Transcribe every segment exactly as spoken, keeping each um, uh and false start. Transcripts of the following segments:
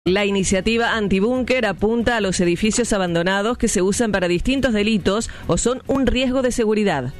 La iniciativa antibúnker apunta a los edificios abandonados que se usan para distintos delitos o son un riesgo de seguridad.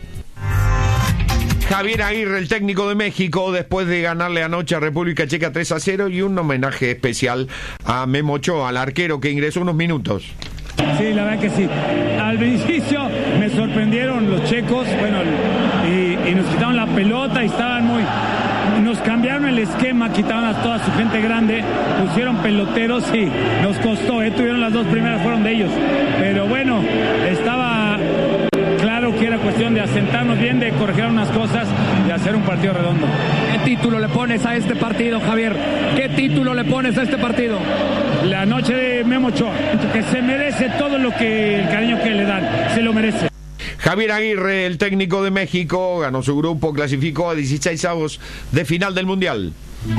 Javier Aguirre, el técnico de México, después de ganarle anoche a República Checa tres a cero, y un homenaje especial a Memo Ochoa, al arquero que ingresó unos minutos. Sí, la verdad que sí. Al principio me sorprendieron los checos, bueno, y, y nos quitaron la pelota y estaban muy... Nos cambiaron el esquema, quitaron a toda su gente grande, pusieron peloteros y nos costó, ¿eh? Tuvieron las dos primeras, fueron de ellos. Pero bueno, estaba claro que era cuestión de asentarnos bien, de corregir unas cosas, de hacer un partido redondo. ¿Qué título le pones a este partido, Javier? ¿Qué título le pones a este partido? La noche de Memo Ochoa, que se merece todo lo que el cariño que le dan, se lo merece. Javier Aguirre, el técnico de México, ganó su grupo, clasificó a dieciseisavos de final del Mundial.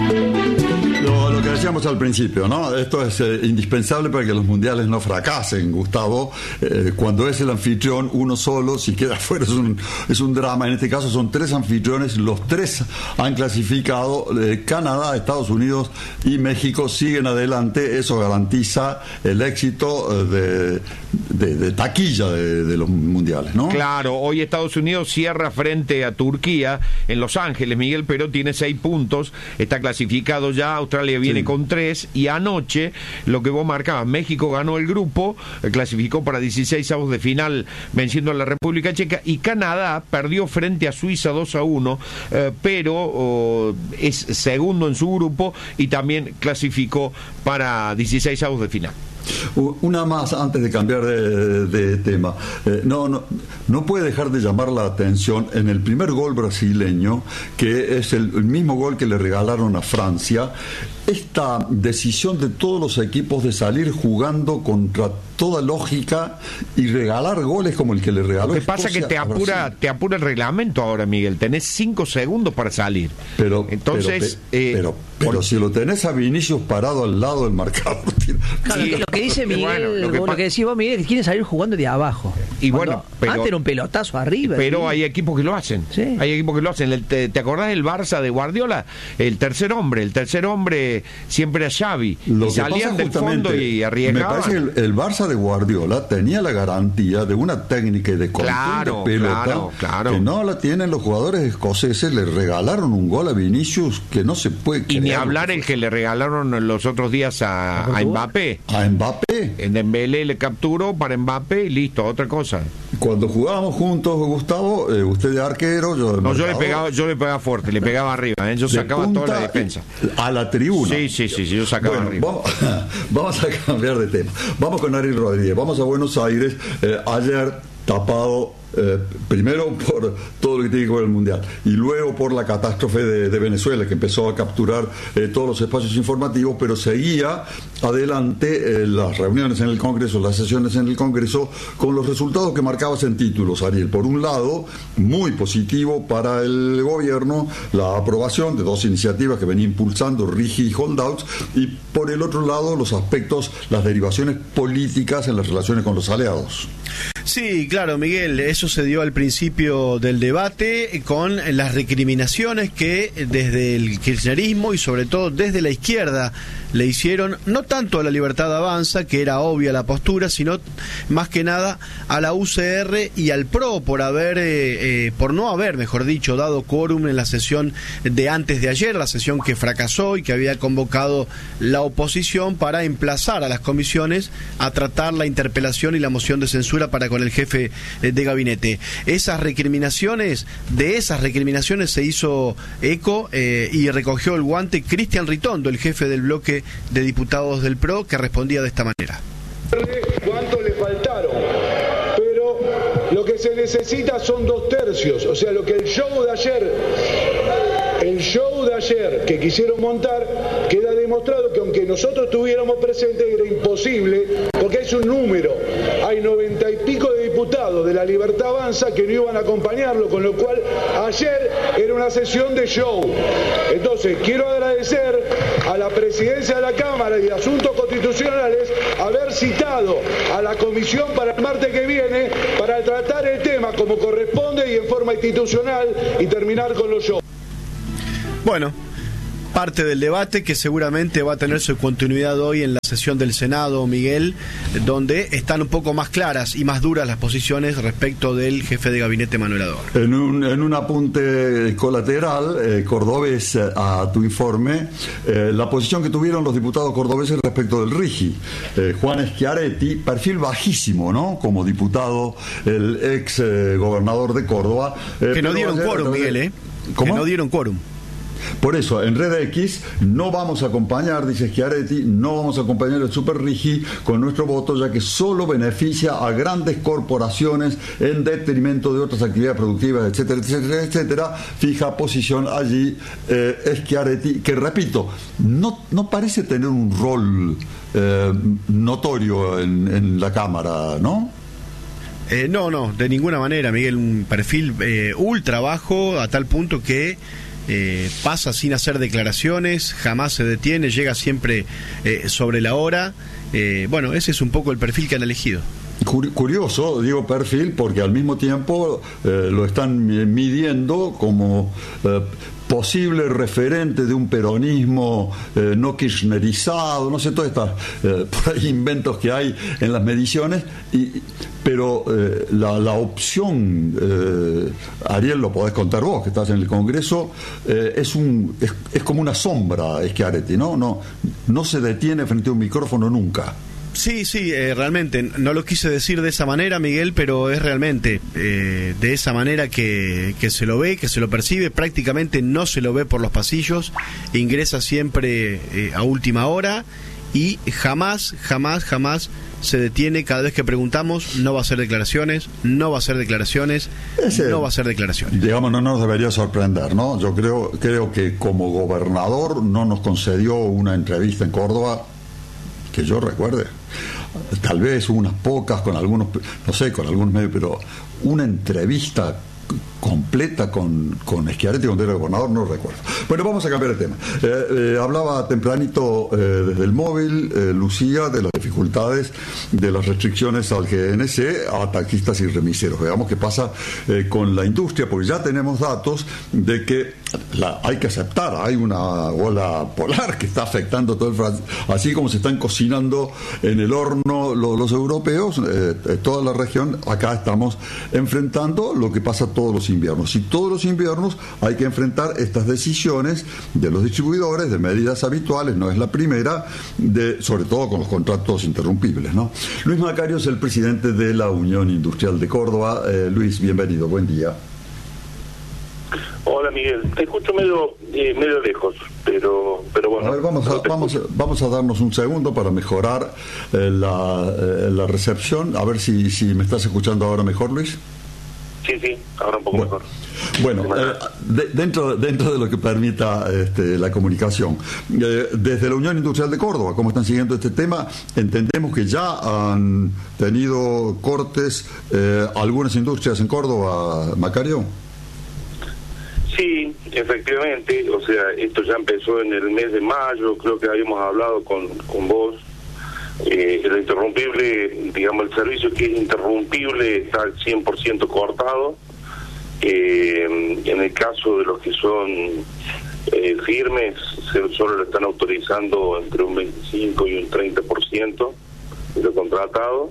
Lo, lo que decíamos al principio, ¿no? Esto es eh, indispensable para que los mundiales no fracasen, Gustavo. Eh, cuando es el anfitrión, uno solo, si queda fuera es un, es un drama. En este caso son tres anfitriones, los tres han clasificado. Eh, Canadá, Estados Unidos y México siguen adelante. Eso garantiza el éxito de, de, de taquilla de, de los mundiales, ¿no? Claro, hoy Estados Unidos cierra frente a Turquía en Los Ángeles. Miguel Peró tiene seis puntos, está clasificado ya. Australia viene sí. con tres, y anoche, lo que vos marcabas, México ganó el grupo, eh, clasificó para dieciseisavos de final venciendo a la República Checa, y Canadá perdió frente a Suiza dos a uno, eh, pero oh, es segundo en su grupo y también clasificó para dieciseisavos de final. Una más antes de cambiar de, de tema. Eh, no, no, no puede dejar de llamar la atención en el primer gol brasileño, que es el, el mismo gol que le regalaron a Francia, esta decisión de todos los equipos de salir jugando contra toda lógica y regalar goles como el que le regaló. Lo que pasa es que te apura, te apura el reglamento ahora, Miguel. Tenés cinco segundos para salir. Pero, entonces, pero, eh, pero, pero por... si lo tenés a Vinicius parado al lado del marcador. Claro, sí, lo que dice Miguel, bueno, lo, que lo que decís vos, Miguel, que quieren salir jugando de abajo. Y bueno, pero, antes era un pelotazo arriba. Pero ¿sí? hay equipos que lo hacen. Sí. Hay equipos que lo hacen. ¿Te, ¿Te acordás del Barça de Guardiola? El tercer hombre, el tercer hombre siempre a Xavi. Lo y salían del fondo y arriesgaban. Me parece que el, el Barça de Guardiola tenía la garantía de una técnica y de control claro, de pelota claro, claro. que no la tienen los jugadores escoceses. Le regalaron un gol a Vinicius que no se puede creer. Y ni hablar el que le regalaron los otros días a, a Mbappé. A Mbappé. En Dembélé le capturó para Mbappé y listo, otra cosa. Cuando jugábamos juntos, Gustavo, eh, usted de arquero, yo de No, yo le pegaba, yo le pegaba fuerte, le pegaba arriba, ¿eh? Yo sacaba toda la defensa. A la tribuna. Sí, sí, sí, sí yo sacaba bueno, arriba. Vamos, vamos a cambiar de tema. Vamos con Ariel Rodríguez, vamos a Buenos Aires. Eh, ayer tapado eh, primero por todo lo que tiene que ver el Mundial y luego por la catástrofe de, de Venezuela, que empezó a capturar eh, todos los espacios informativos, pero seguía adelante eh, las reuniones en el Congreso, las sesiones en el Congreso, con los resultados que marcabas en títulos, Ariel. Por un lado, muy positivo para el gobierno la aprobación de dos iniciativas que venía impulsando Rigi y Holdouts, y por el otro lado los aspectos, las derivaciones políticas en las relaciones con los aliados. Sí, claro, Miguel, eso se dio al principio del debate con las recriminaciones que desde el kirchnerismo y sobre todo desde la izquierda le hicieron, no tanto a la Libertad Avanza, que era obvia la postura, sino más que nada a la U C R y al P R O por haber, eh, eh, por no haber, mejor dicho, dado quórum en la sesión de antes de ayer, la sesión que fracasó y que había convocado la oposición para emplazar a las comisiones a tratar la interpelación y la moción de censura para con el jefe de gabinete. Esas recriminaciones, de esas recriminaciones se hizo eco eh, y recogió el guante Cristian Ritondo, el jefe del bloque de diputados del P R O, que respondía de esta manera. ¿Cuánto le faltaron? Pero lo que se necesita son dos tercios, o sea, lo que el show de ayer, el show de ayer que quisieron montar, queda demostrado que aunque nosotros estuviéramos presentes era imposible, porque es un número, hay noventa y pico de diputados de la Libertad Avanza que no iban a acompañarlo, con lo cual ayer era una sesión de show. Entonces quiero agradecer a la presidencia de la Cámara y de Asuntos Constitucionales haber citado a la comisión para el martes que viene para tratar el tema como corresponde y en forma institucional y terminar con los shows. Bueno, parte del debate que seguramente va a tener su continuidad hoy en la sesión del Senado, Miguel, donde están un poco más claras y más duras las posiciones respecto del jefe de gabinete Manuel Adorno. En un, en un apunte colateral, eh, cordobés, a tu informe, eh, la posición que tuvieron los diputados cordobeses respecto del RIGI. Eh, Juan Schiaretti, perfil bajísimo, ¿no? Como diputado, el ex eh, gobernador de Córdoba. Eh, que no dieron quórum, Miguel, ¿eh? ¿Cómo? Que no dieron quórum. Por eso, en Red X no vamos a acompañar, dice Schiaretti, no vamos a acompañar el Super RIGI con nuestro voto, ya que solo beneficia a grandes corporaciones en detrimento de otras actividades productivas, etcétera, etcétera, etcétera. Fija posición allí eh, Schiaretti, que repito, no, no parece tener un rol eh, notorio en, en la Cámara, ¿no? Eh, no, no, de ninguna manera, Miguel, un perfil eh, ultra bajo, a tal punto que Eh, pasa sin hacer declaraciones, jamás se detiene, llega siempre eh, sobre la hora. Eh, bueno, ese es un poco el perfil que han elegido. Curioso, digo perfil, porque al mismo tiempo eh, lo están midiendo como eh, posible referente de un peronismo eh, no kirchnerizado, no sé, todos estos eh, por ahí inventos que hay en las mediciones, y, pero eh, la, la opción, eh, Ariel, lo podés contar vos, que estás en el Congreso, eh, es, un, es, es como una sombra, Schiaretti, ¿no? No, no se detiene frente a un micrófono nunca. Sí, sí, eh, realmente, no lo quise decir de esa manera, Miguel, pero es realmente eh, de esa manera que, que se lo ve, que se lo percibe, prácticamente no se lo ve por los pasillos, ingresa siempre eh, a última hora y jamás, jamás, jamás se detiene. Cada vez que preguntamos, no va a hacer declaraciones, no va a hacer declaraciones, Ese, no va a hacer declaraciones. Digamos, no nos debería sorprender, ¿no? Yo creo, creo que como gobernador no nos concedió una entrevista en Córdoba que yo recuerde. Tal vez unas pocas con algunos, no sé, con algunos medios, pero una entrevista completa con, con Schiaretti cuando era gobernador, no recuerdo. Bueno, vamos a cambiar de tema. Eh, eh, hablaba tempranito eh, desde el móvil, eh, Lucía, de las dificultades de las restricciones al G N C a taxistas y remiseros. Veamos qué pasa eh, con la industria, porque ya tenemos datos de que la, hay que aceptar, hay una ola polar que está afectando todo el Francia, así como se están cocinando en el horno los, los europeos, eh, toda la región, acá estamos enfrentando lo que pasa todos los inviernos. Y todos los inviernos hay que enfrentar estas decisiones de los distribuidores, de medidas habituales, no es la primera, de, sobre todo con los contratos interrumpibles, ¿no? Luis Macario es el presidente de la Unión Industrial de Córdoba. Eh, Luis, bienvenido, buen día. Hola Miguel, te escucho medio eh, medio lejos, pero pero bueno. A ver, vamos a, vamos, vamos a darnos un segundo para mejorar eh, la, eh, la recepción, a ver si, si me estás escuchando ahora mejor, Luis. Sí, sí, ahora un poco bueno, mejor. Bueno, eh, de, dentro, dentro de lo que permita este, la comunicación, eh, desde la Unión Industrial de Córdoba, ¿cómo están siguiendo este tema? Entendemos que ya han tenido cortes eh, algunas industrias en Córdoba, Macario. Sí, efectivamente, o sea, esto ya empezó en el mes de mayo, creo que habíamos hablado con, con vos. Eh, el interrumpible, digamos, el servicio que es interrumpible está al cien por ciento cortado. Eh, en el caso de los que son eh, firmes, se, solo lo están autorizando entre un veinticinco y un treinta por ciento de lo contratado.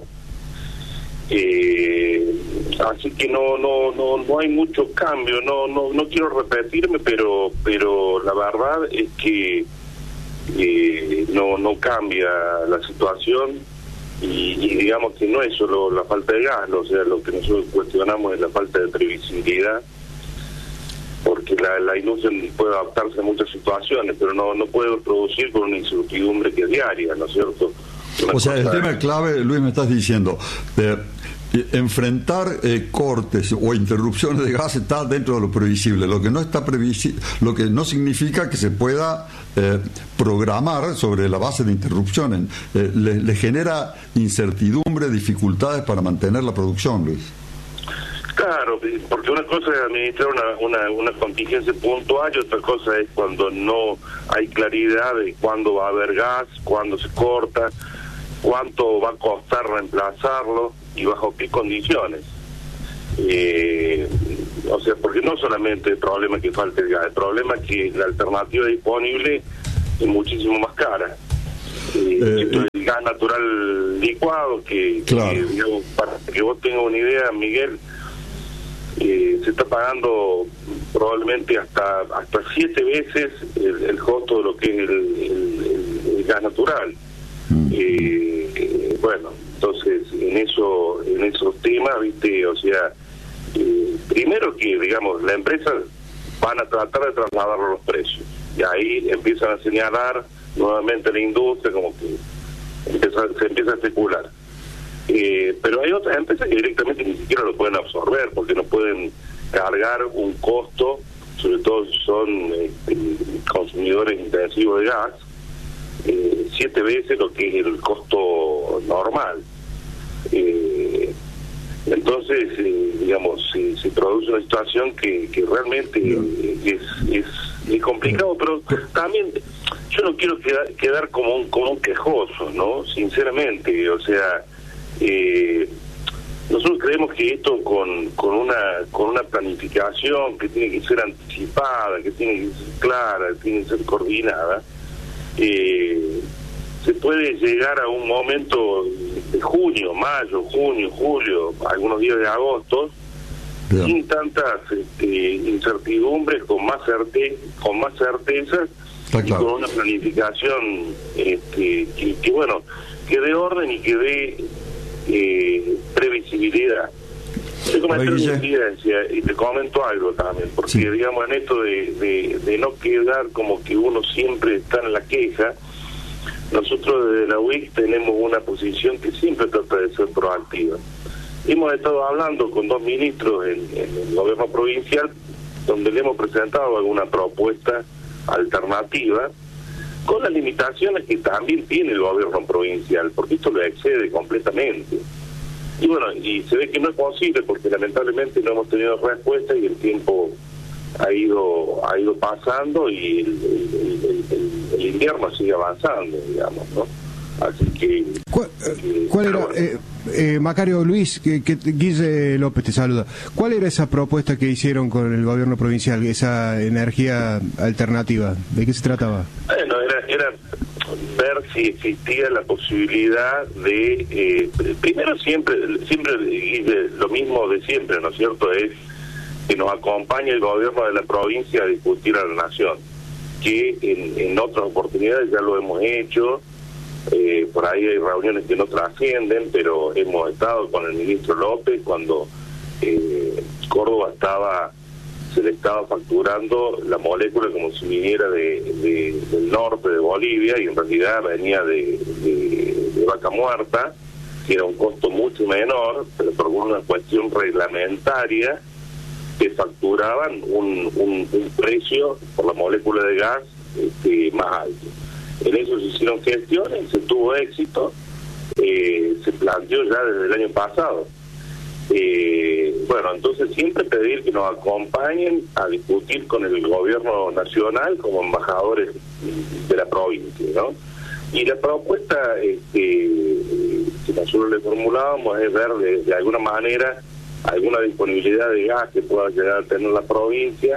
Eh, así que no no no no hay mucho cambio. No no no quiero repetirme, pero pero la verdad es que Eh, no no cambia la situación y, y digamos que no es solo la falta de gas, o sea, lo que nosotros cuestionamos es la falta de previsibilidad, porque la, la industria puede adaptarse a muchas situaciones, pero no no puede producir con una incertidumbre que es diaria, ¿no es cierto? Una o sea, el tema de... clave, Luis, me estás diciendo, de enfrentar eh, cortes o interrupciones de gas está dentro de lo previsible. Lo que no está previsible, lo que no significa que se pueda eh, programar sobre la base de interrupciones. Eh, le, le genera incertidumbre, dificultades para mantener la producción, Luis. Claro, porque una cosa es administrar una, una, una contingencia puntual y otra cosa es cuando no hay claridad de cuándo va a haber gas, cuándo se corta, cuánto va a costar reemplazarlo y bajo qué condiciones. Eh, o sea, porque no solamente el problema es que falte el gas, el problema es que la alternativa disponible es muchísimo más cara. Eh, eh, esto es el gas natural licuado, que, claro. que digamos, para que vos tengas una idea, Miguel, eh, se está pagando probablemente hasta hasta siete veces el, el costo de lo que es el, el, el gas natural. Mm. Eh, eh, bueno, entonces en eso en esos temas, viste, o sea, eh, primero que digamos la empresa van a tratar de trasladar los precios y ahí empiezan a señalar nuevamente la industria, como que empieza, se empieza a especular. Eh, pero hay otras empresas que directamente ni siquiera lo pueden absorber porque no pueden cargar un costo, sobre todo si son eh, consumidores intensivos de gas, eh, siete veces lo que es el costo normal. Eh, entonces, eh, digamos, se, se produce una situación que, que realmente eh, es, es, es complicado, pero también yo no quiero quedar, quedar como un, como un quejoso, ¿no? Sinceramente, o sea, eh, nosotros creemos que esto con, con una con una planificación que tiene que ser anticipada, que tiene que ser clara, que tiene que ser coordinada, eh, se puede llegar a un momento de junio, mayo, junio, julio, algunos días de agosto, yeah. sin tantas este, incertidumbres, con más certe con más certezas y claro. con una planificación este, que, que bueno, que dé orden y que dé eh, previsibilidad. Yo comenté una evidencia y te comento algo también, porque sí. digamos en esto de, de, de no quedar como que uno siempre está en la queja, nosotros desde la U I C tenemos una posición que siempre trata de ser proactiva. Hemos estado hablando con dos ministros en, en el gobierno provincial, donde le hemos presentado alguna propuesta alternativa, con las limitaciones que también tiene el gobierno provincial, porque esto lo excede completamente. Y bueno, y se ve que no es posible, porque lamentablemente no hemos tenido respuesta y el tiempo ha ido ha ido pasando y el, el, el, el, el invierno sigue avanzando, digamos, ¿no? Así que... ¿Cuál, eh, ¿cuál era, eh, eh, Macario Luis, que, que Guille López te saluda, cuál era esa propuesta que hicieron con el gobierno provincial, esa energía alternativa? ¿De qué se trataba? Bueno, era, era ver si existía la posibilidad de... Eh, primero siempre, siempre Guille, lo mismo de siempre, ¿no es cierto?, es que nos acompañe el gobierno de la provincia a discutir a la nación, que en, en otras oportunidades ya lo hemos hecho. Eh, por ahí hay reuniones que no trascienden, pero hemos estado con el ministro López cuando eh, Córdoba estaba, se le estaba facturando la molécula como si viniera de, de, del norte de Bolivia y en realidad venía de, de, de vaca muerta, que era un costo mucho menor, pero por una cuestión reglamentaria que facturaban un, un, un precio por la molécula de gas este, más alto. En eso se hicieron gestiones, se tuvo éxito, eh, se planteó ya desde el año pasado. Eh, bueno, entonces siempre pedir que nos acompañen a discutir con el gobierno nacional como embajadores de la provincia, ¿no? Y la propuesta este, que nosotros le formulábamos es ver de, de alguna manera alguna disponibilidad de gas que pueda llegar a tener la provincia,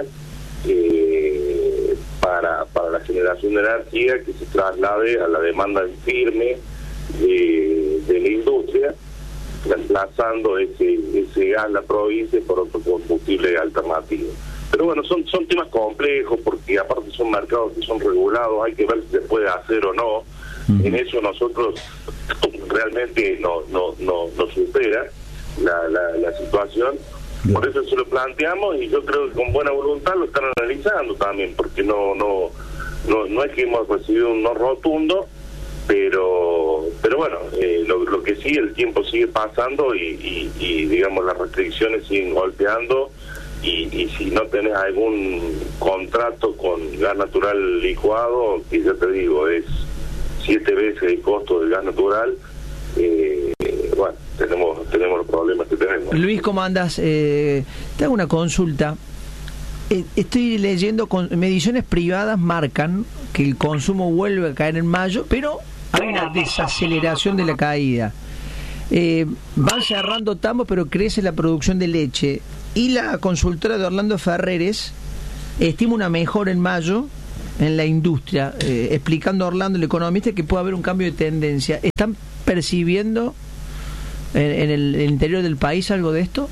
eh, para, para la generación de energía que se traslade a la demanda firme de, de la industria, reemplazando ese, ese gas en la provincia por otro combustible alternativo. Pero bueno, son son temas complejos porque aparte son mercados que son regulados, hay que ver si se puede hacer o no. Uh-huh. En eso nosotros realmente no no no nos supera la, la, la situación. Por eso se lo planteamos y yo creo que con buena voluntad lo están analizando también, porque no no no, no es que hemos recibido un no rotundo, pero pero bueno, eh, lo, lo que sí, el tiempo sigue pasando y, y, y digamos las restricciones siguen golpeando y, y si no tenés algún contrato con gas natural licuado, que ya te digo, es siete veces el costo del gas natural, eh, bueno, tenemos tenemos los problemas que tenemos. Luis, ¿cómo andas? Eh, te hago una consulta. Eh, estoy leyendo, con, mediciones privadas marcan que el consumo vuelve a caer en mayo, pero hay una desaceleración de la caída. Eh, van cerrando tambos, pero crece la producción de leche. y la consultora de Orlando Ferreres estima una mejora en mayo en la industria, eh, explicando a Orlando, el economista, que puede haber un cambio de tendencia. ¿Están percibiendo en, en el, el interior del país algo de esto?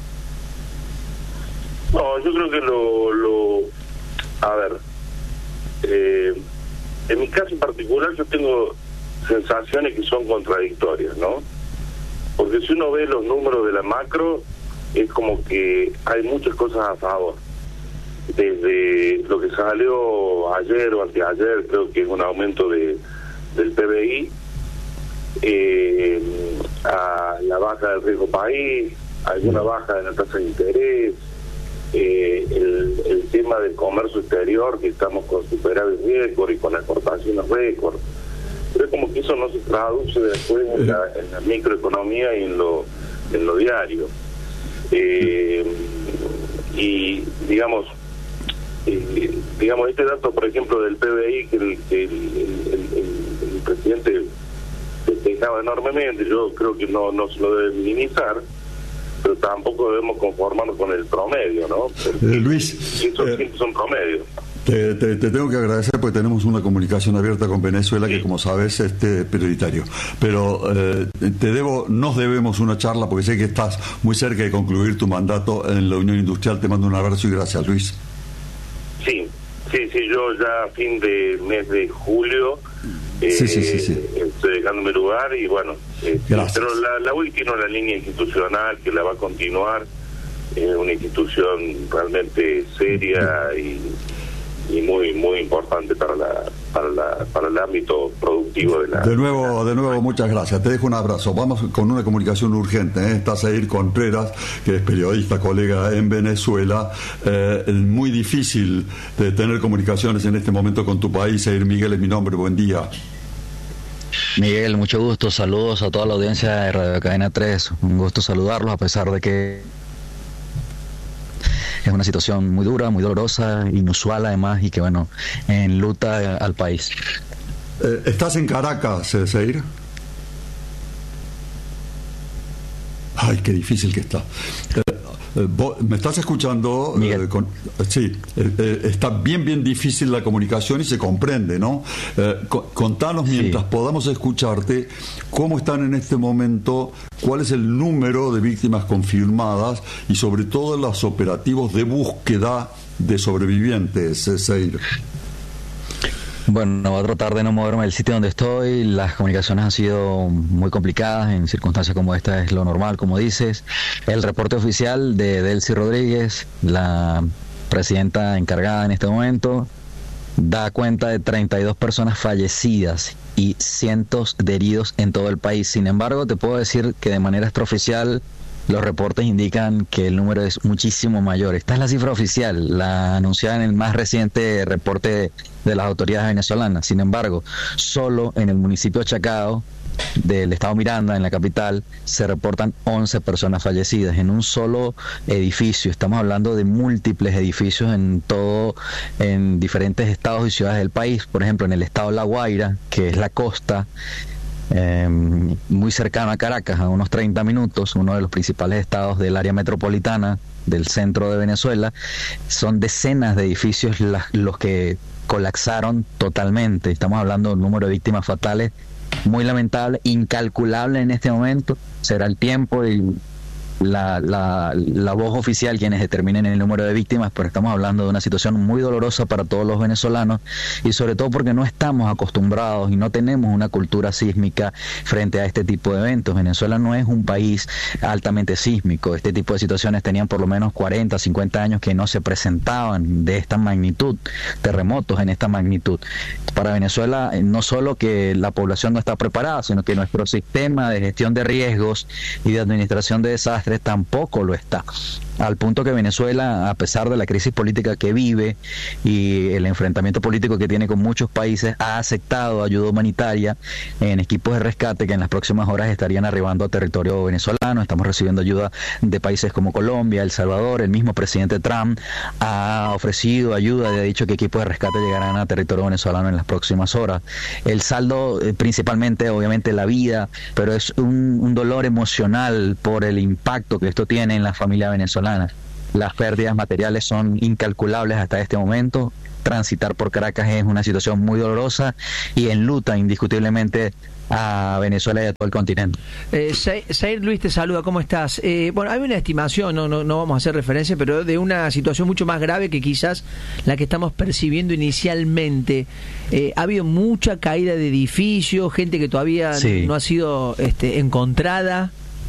No, yo creo que lo... lo a ver, eh, en mi caso en particular yo tengo sensaciones que son contradictorias, ¿no? Porque si uno ve los números de la macro, es como que hay muchas cosas a favor. Desde lo que salió ayer o anteayer, creo que es un aumento de del P B I, eh, a la baja del riesgo país, alguna baja de la tasa de interés, eh, el, el tema del comercio exterior, que estamos con superávit récord y con exportaciones récord. Pero es como que eso no se traduce después en la, en la microeconomía y en lo, en lo diario. Eh, y digamos, eh, digamos este dato, por ejemplo, del P B I, que el, que el, el, el, el presidente festejaba enormemente, yo creo que no, no se lo debe minimizar, pero tampoco debemos conformarnos con el promedio, ¿no? Porque eh, Luis, esos eh, siempre son promedios. Te, te, te tengo que agradecer porque tenemos una comunicación abierta con Venezuela que, como sabes, este, es prioritario. Pero eh, te debo, nos debemos una charla porque sé que estás muy cerca de concluir tu mandato en la Unión Industrial. Te mando un abrazo y gracias, Luis. Sí, sí, sí, yo ya a fin de mes de julio eh, sí, sí, sí, sí. estoy dejando mi lugar y bueno, eh, pero la, la U I tiene una línea institucional que la va a continuar, es eh, una institución realmente seria y y muy muy importante para la para la para el ámbito productivo de la de nuevo de nuevo muchas gracias, te dejo un abrazo. Vamos con una comunicación urgente, ¿eh? Está Seir Contreras, que es periodista, colega en Venezuela. Eh, es muy difícil de tener comunicaciones en este momento con tu país. Seir, Miguel es mi nombre, buen día. Miguel, mucho gusto, saludos a toda la audiencia de Radio Cadena tres, un gusto saludarlos a pesar de que es una situación muy dura, muy dolorosa, inusual además, y que bueno, enluta al país. Eh, ¿Estás en Caracas, eh, Seir? Ay, qué difícil que está. Eh, eh, vos, ¿Me estás escuchando? Eh, con, sí, eh, eh, está bien, bien difícil la comunicación y se comprende, ¿no? Eh, co- contanos mientras sí. podamos escucharte cómo están en este momento, cuál es el número de víctimas confirmadas y sobre todo los operativos de búsqueda de sobrevivientes, eh, Seir. Bueno, voy a tratar de no moverme del sitio donde estoy. Las comunicaciones han sido muy complicadas. En circunstancias como esta es lo normal, como dices. El reporte oficial de Delcy Rodríguez, la presidenta encargada en este momento, da cuenta de treinta y dos personas fallecidas y cientos de heridos en todo el país. Sin embargo, te puedo decir que de manera extraoficial los reportes indican que el número es muchísimo mayor. Esta es la cifra oficial, la anunciada en el más reciente reporte de, de las autoridades venezolanas. Sin embargo, solo en el municipio de Chacao, del estado Miranda, en la capital, se reportan once personas fallecidas en un solo edificio. Estamos hablando de múltiples edificios en todo, en diferentes estados y ciudades del país. Por ejemplo, en el estado de La Guaira, que es la costa, Eh, muy cercano a Caracas, a unos treinta minutos, uno de los principales estados del área metropolitana del centro de Venezuela, son decenas de edificios las, los que colapsaron totalmente. Estamos hablando de un número de víctimas fatales muy lamentable, incalculable en este momento. Será el tiempo y la, la, la voz oficial quienes determinen el número de víctimas, pero estamos hablando de una situación muy dolorosa para todos los venezolanos y sobre todo porque no estamos acostumbrados y no tenemos una cultura sísmica frente a este tipo de eventos. Venezuela no es un país altamente sísmico. Este tipo de situaciones tenían por lo menos cuarenta, cincuenta años que no se presentaban de esta magnitud, terremotos en esta magnitud. Para Venezuela, no solo que la población no está preparada, sino que nuestro sistema de gestión de riesgos y de administración de desastres tampoco lo está. Al punto que Venezuela, a pesar de la crisis política que vive y el enfrentamiento político que tiene con muchos países, ha aceptado ayuda humanitaria en equipos de rescate que en las próximas horas estarían arribando a territorio venezolano. Estamos recibiendo ayuda de países como Colombia, El Salvador. El mismo presidente Trump ha ofrecido ayuda y ha dicho que equipos de rescate llegarán a territorio venezolano en las próximas horas. El saldo, eh, principalmente, obviamente, la vida, pero es un, un dolor emocional por el impacto que esto tiene en la familia venezolana. las pérdidas materiales son incalculables hasta este momento. Transitar por Caracas es una situación muy dolorosa y enluta indiscutiblemente a Venezuela y a todo el continente. Eh, Zair Luis te saluda, ¿cómo estás? Eh, bueno, hay una estimación, no, no, no vamos a hacer referencia, pero de una situación mucho más grave que quizás la que estamos percibiendo inicialmente. Eh, ha habido mucha caída de edificios, gente que todavía sí. no ha sido este, encontrada.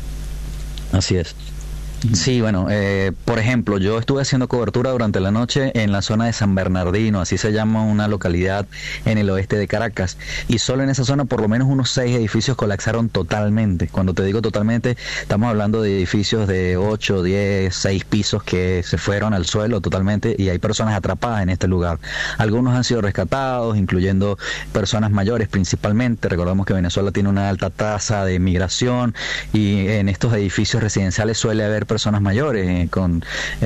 Así es. Sí, bueno, eh, por ejemplo, yo estuve haciendo cobertura durante la noche en la zona de San Bernardino, así se llama una localidad en el oeste de Caracas, y solo en esa zona por lo menos unos seis edificios colapsaron totalmente. Cuando te digo totalmente, estamos hablando de edificios de ocho, diez, seis pisos que se fueron al suelo totalmente, y hay personas atrapadas en este lugar. Algunos han sido rescatados, incluyendo personas mayores principalmente. Recordamos que Venezuela tiene una alta tasa de migración, y en estos edificios residenciales suele haber personas mayores eh, con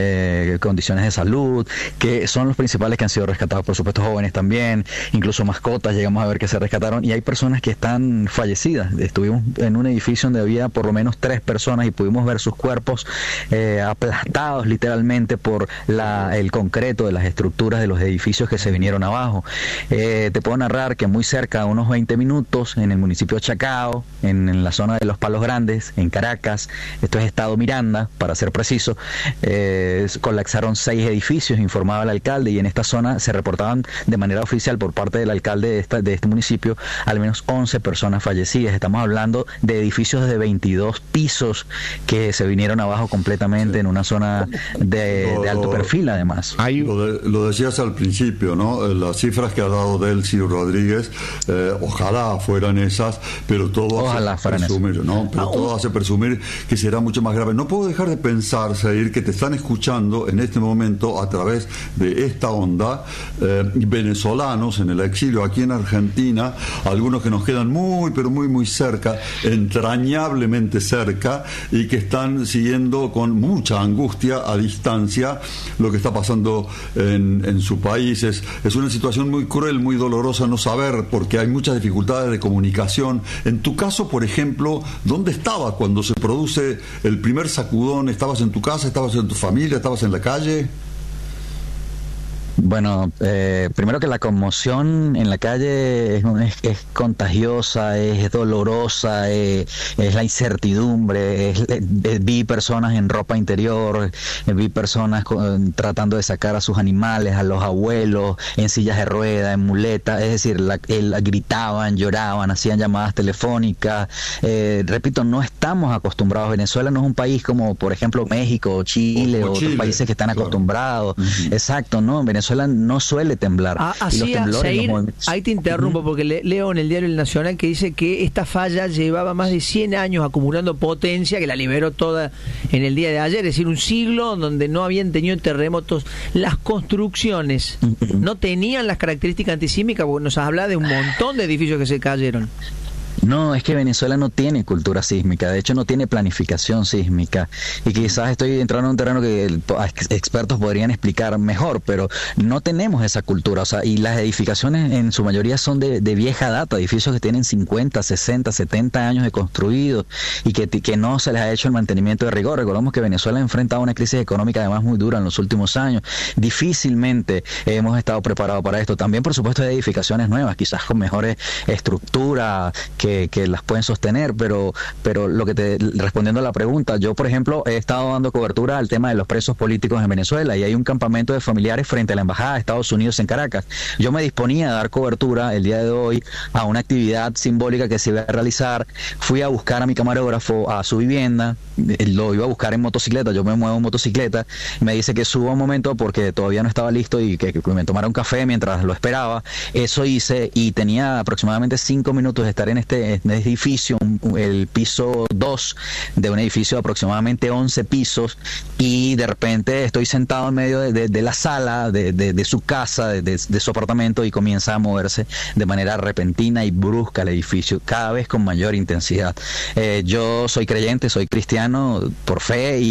eh, condiciones de salud, que son los principales que han sido rescatados, por supuesto jóvenes también, incluso mascotas llegamos a ver que se rescataron, y hay personas que están fallecidas. Estuvimos en un edificio donde había por lo menos tres personas y pudimos ver sus cuerpos eh, aplastados literalmente por la, el concreto de las estructuras de los edificios que se vinieron abajo. Eh, te puedo narrar que muy cerca, a unos veinte minutos, en el municipio de Chacao, en, en la zona de Los Palos Grandes, en Caracas, esto es Estado Miranda, para ser preciso, eh, colapsaron seis edificios, informaba el alcalde, y en esta zona se reportaban de manera oficial por parte del alcalde de, esta, de este municipio al menos once personas fallecidas. Estamos hablando de edificios de veintidós pisos que se vinieron abajo completamente sí. en una zona de, lo, de alto perfil, además. Lo, de, lo decías al principio, ¿no? Las cifras que ha dado Delcy Rodríguez, eh, ojalá fueran esas, pero todo ojalá hace presumir, ¿no? Pero todo hace presumir que será mucho más grave. No puedo dejar de pensar, Zair, que te están escuchando en este momento a través de esta onda eh, venezolanos en el exilio aquí en Argentina, algunos que nos quedan muy pero muy muy cerca, entrañablemente cerca, y que están siguiendo con mucha angustia a distancia lo que está pasando en, en su país. Es, es una situación muy cruel, muy dolorosa no saber, porque hay muchas dificultades de comunicación. En tu caso, por ejemplo, ¿dónde estabas cuando se produce el primer sacudón? ¿Estabas en tu casa? ¿Estabas en tu familia? ¿Estabas en la calle? Bueno, eh, primero que la conmoción en la calle es, es, es contagiosa, es dolorosa, es, es la incertidumbre, es, es, vi personas en ropa interior, vi personas con, tratando de sacar a sus animales, a los abuelos, en sillas de ruedas, en muletas, es decir, la, el, gritaban, lloraban, hacían llamadas telefónicas. Eh, repito, no estamos acostumbrados. Venezuela no es un país como, por ejemplo, México o Chile o, o otros Chile, países que están claro. acostumbrados. Uh-huh. Exacto, ¿no? En Venezuela no suele temblar. Ah, así, Zair, ahí te interrumpo, uh-huh. porque le, leo en el diario El Nacional que dice que esta falla llevaba más de cien años acumulando potencia, que la liberó toda en el día de ayer, es decir, un siglo donde no habían tenido terremotos. Las construcciones uh-huh. no tenían las características antisísmicas, porque nos habla de un montón de edificios que se cayeron. No, es que Venezuela no tiene cultura sísmica, de hecho no tiene planificación sísmica, y quizás estoy entrando en un terreno que el, expertos podrían explicar mejor, pero no tenemos esa cultura, o sea, y las edificaciones en su mayoría son de, de vieja data, edificios que tienen cincuenta, sesenta, setenta años de construidos y que, que no se les ha hecho el mantenimiento de rigor. Recordemos que Venezuela ha enfrentado una crisis económica además muy dura en los últimos años, difícilmente hemos estado preparados para esto. También, por supuesto, hay edificaciones nuevas, quizás con mejores estructuras, que Que, que las pueden sostener, pero pero lo que te respondiendo a la pregunta, yo por ejemplo he estado dando cobertura al tema de los presos políticos en Venezuela, y hay un campamento de familiares frente a la embajada de Estados Unidos en Caracas. Yo me disponía a dar cobertura el día de hoy a una actividad simbólica que se iba a realizar. Fui a buscar a mi camarógrafo a su vivienda, lo iba a buscar en motocicleta, yo me muevo en motocicleta, me dice que suba un momento porque todavía no estaba listo y que, que me tomara un café mientras lo esperaba. Eso hice y tenía aproximadamente cinco minutos de estar en este en este edificio, el piso dos de un edificio de aproximadamente once pisos, y de repente estoy sentado en medio de, de, de la sala de, de, de su casa, de, de, de su apartamento, y comienza a moverse de manera repentina y brusca el edificio, cada vez con mayor intensidad. Eh, yo soy creyente, soy cristiano por fe, y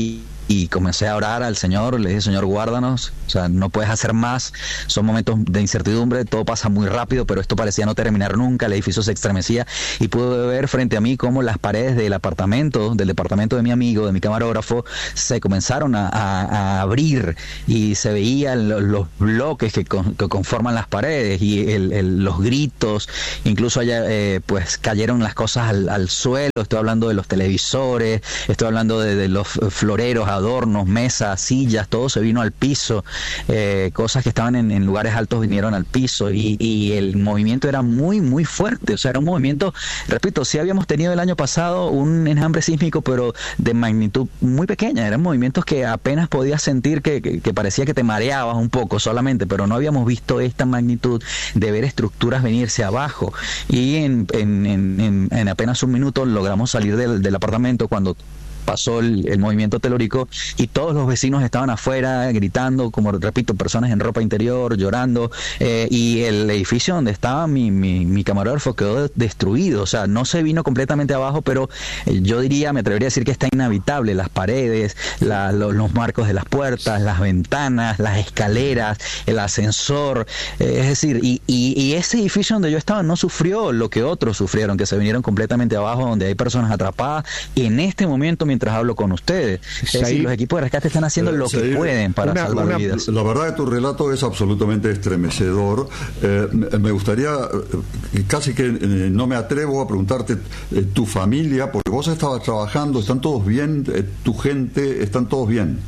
y comencé a orar al Señor, le dije, Señor, guárdanos, o sea, no puedes hacer más, son momentos de incertidumbre, todo pasa muy rápido, pero esto parecía no terminar nunca, el edificio se estremecía y pude ver frente a mí cómo las paredes del apartamento, del departamento de mi amigo, de mi camarógrafo, se comenzaron a, a, a abrir y se veían los, los bloques que, con, que conforman las paredes y el, el, los gritos, incluso allá eh, pues cayeron las cosas al, al suelo, estoy hablando de los televisores, estoy hablando de, de los floreros, adornos, mesas, sillas, todo se vino al piso, eh, cosas que estaban en, en lugares altos vinieron al piso y, y el movimiento era muy muy fuerte, o sea, era un movimiento, repito, sí habíamos tenido el año pasado un enjambre sísmico, pero de magnitud muy pequeña, eran movimientos que apenas podías sentir que, que, que parecía que te mareabas un poco solamente, pero no habíamos visto esta magnitud de ver estructuras venirse abajo y en, en, en, en, en apenas un minuto logramos salir del, del apartamento cuando pasó el, el movimiento telúrico y todos los vecinos estaban afuera gritando, como repito, personas en ropa interior, llorando, eh, y el edificio donde estaba mi, mi, mi camarógrafo quedó destruido, o sea, no se vino completamente abajo, pero eh, yo diría, me atrevería a decir que está inhabitable, las paredes, la, lo, los marcos de las puertas, las ventanas, las escaleras, el ascensor, eh, es decir, y, y, y ese edificio donde yo estaba no sufrió lo que otros sufrieron, que se vinieron completamente abajo, donde hay personas atrapadas, y en este momento, mientras mientras hablo con ustedes. Es sí. decir, los equipos de rescate están haciendo lo sí. que pueden para una, salvar una, vidas. La verdad que tu relato es absolutamente estremecedor. Eh, me gustaría, casi que eh, no me atrevo a preguntarte eh, tu familia, porque vos estabas trabajando, ¿están todos bien? Eh, ¿Tu gente, están todos bien?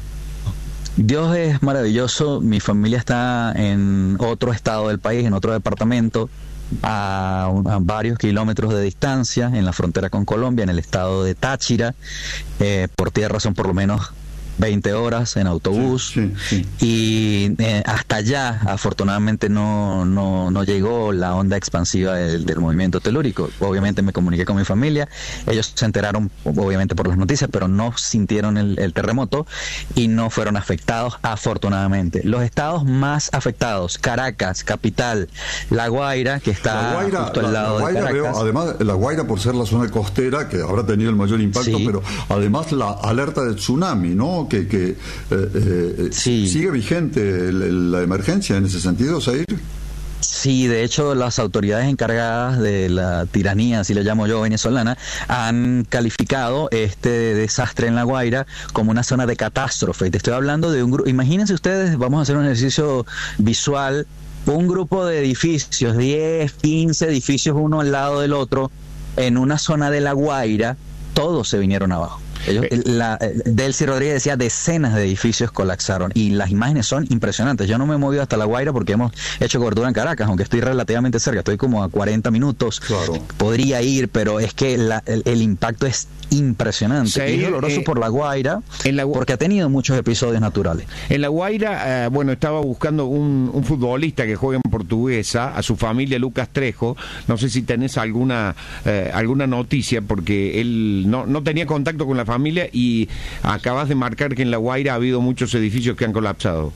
Dios es maravilloso, mi familia está en otro estado del país, en otro departamento, a, a varios kilómetros de distancia, en la frontera con Colombia, en el estado de Táchira. Eh, por tierra son por lo menos veinte horas en autobús, sí, sí, sí. y eh, hasta allá afortunadamente no, no, no llegó la onda expansiva del, del movimiento telúrico. Obviamente me comuniqué con mi familia, ellos se enteraron obviamente por las noticias, pero no sintieron el, el terremoto y no fueron afectados afortunadamente. Los estados más afectados, Caracas, capital, La Guaira, que está la Guaira, justo la, al lado la Guaira, de Caracas. Veo, además, La Guaira por ser la zona costera que habrá tenido el mayor impacto, sí. pero además la alerta de tsunami, ¿no? Que, que eh, eh, sí. sigue vigente la emergencia en ese sentido, Zair. Sí, de hecho las autoridades encargadas de la tiranía, así le llamo yo, venezolana, han calificado este desastre en La Guaira como una zona de catástrofe. Y te estoy hablando de un grupo, imagínense ustedes, vamos a hacer un ejercicio visual, un grupo de edificios, diez, quince edificios uno al lado del otro, en una zona de La Guaira, todos se vinieron abajo. Ellos, la, Delcy Rodríguez decía decenas de edificios colapsaron y las imágenes son impresionantes. Yo no me he movido hasta La Guaira porque hemos hecho cobertura en Caracas, aunque estoy relativamente cerca, estoy como a cuarenta minutos, claro. Podría ir, pero es que la, el, el impacto es impresionante. Sí, y es doloroso eh, por La Guaira en la, porque ha tenido muchos episodios naturales. En La Guaira, eh, bueno, estaba buscando un, un futbolista que juega en Portuguesa, a su familia, Lucas Trejo. No sé si tenés alguna eh, alguna noticia, porque él no, no tenía contacto con la familia y acabas de marcar que en La Guaira ha habido muchos edificios que han colapsado.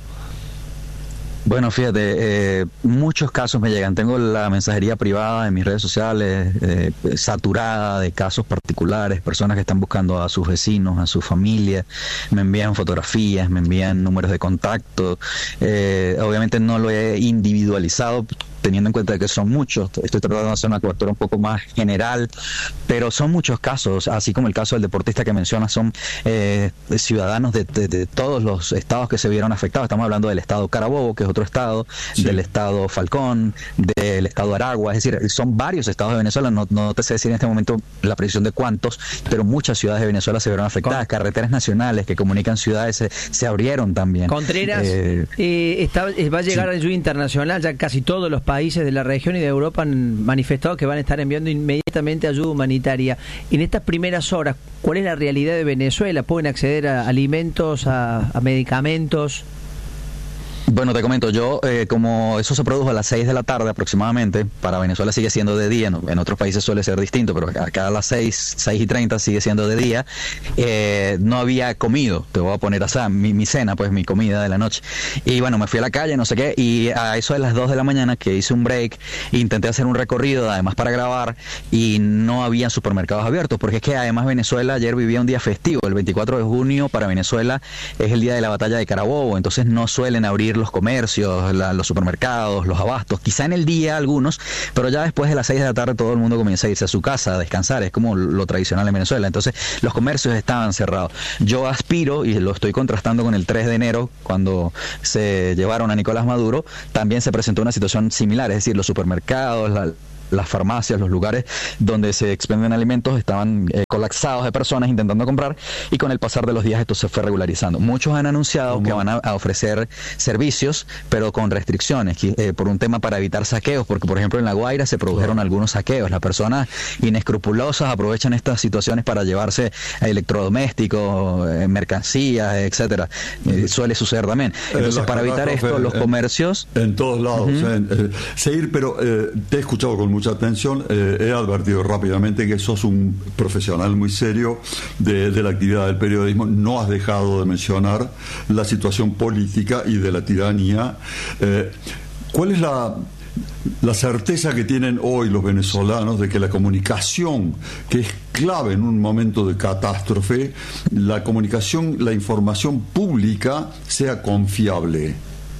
Bueno, fíjate, eh, muchos casos me llegan. Tengo la mensajería privada en mis redes sociales eh, saturada de casos particulares, personas que están buscando a sus vecinos, a su familia, me envían fotografías, me envían números de contacto. Eh, obviamente no lo he individualizado, teniendo en cuenta que son muchos. Estoy tratando de hacer una cobertura un poco más general, pero son muchos casos, así como el caso del deportista que mencionas, son eh, ciudadanos de, de, de todos los estados que se vieron afectados. Estamos hablando del estado Carabobo, que es otro estado, sí. del estado Falcón, del estado Aragua, es decir, son varios estados de Venezuela, no, no te sé decir en este momento la precisión de cuántos, pero muchas ciudades de Venezuela se vieron afectadas. Con... carreteras nacionales que comunican ciudades se, se abrieron también. Contreras, eh, eh, está, va a llegar sí. ayuda internacional, ya casi todos los países de la región y de Europa han manifestado que van a estar enviando inmediatamente ayuda humanitaria. En estas primeras horas, ¿cuál es la realidad de Venezuela? ¿Pueden acceder a alimentos, a, a medicamentos? Bueno, te comento, yo eh, como eso se produjo a las seis de la tarde aproximadamente, para Venezuela sigue siendo de día, ¿no? En otros países suele ser distinto, pero acá a las seis, seis y treinta sigue siendo de día, eh, no había comido, te voy a poner así, mi, mi cena, pues mi comida de la noche, y bueno, me fui a la calle, no sé qué, y a eso de las dos de la mañana que hice un break, intenté hacer un recorrido, además para grabar, y no había supermercados abiertos, porque es que además Venezuela ayer vivía un día festivo, el veinticuatro de junio para Venezuela es el día de la batalla de Carabobo, entonces no suelen abrir los comercios, la, los supermercados, los abastos, quizá en el día algunos, pero ya después de las seis de la tarde todo el mundo comienza a irse a su casa a descansar, es como lo tradicional en Venezuela, entonces los comercios estaban cerrados. Yo aspiro, y lo estoy contrastando con el tres de enero, cuando se llevaron a Nicolás Maduro, también se presentó una situación similar, es decir, los supermercados, la las farmacias, los lugares donde se expenden alimentos estaban eh, colapsados de personas intentando comprar, y con el pasar de los días esto se fue regularizando. Muchos han anunciado ¿Cómo? que van a, a ofrecer servicios, pero con restricciones, eh, por un tema para evitar saqueos, porque por ejemplo en La Guaira se produjeron claro. algunos saqueos. Las personas inescrupulosas aprovechan estas situaciones para llevarse electrodomésticos, eh, mercancías, etcétera. Eh, suele suceder también. Entonces, eh, para evitar esto, los en, comercios... En todos lados. Uh-huh. eh, eh, Seguir, pero eh, te he escuchado con mucha atención, eh, he advertido rápidamente que sos un profesional muy serio de, de la actividad del periodismo, no has dejado de mencionar la situación política y de la tiranía. Eh, ¿Cuál es la, la certeza que tienen hoy los venezolanos de que la comunicación, que es clave en un momento de catástrofe, la comunicación, la información pública sea confiable?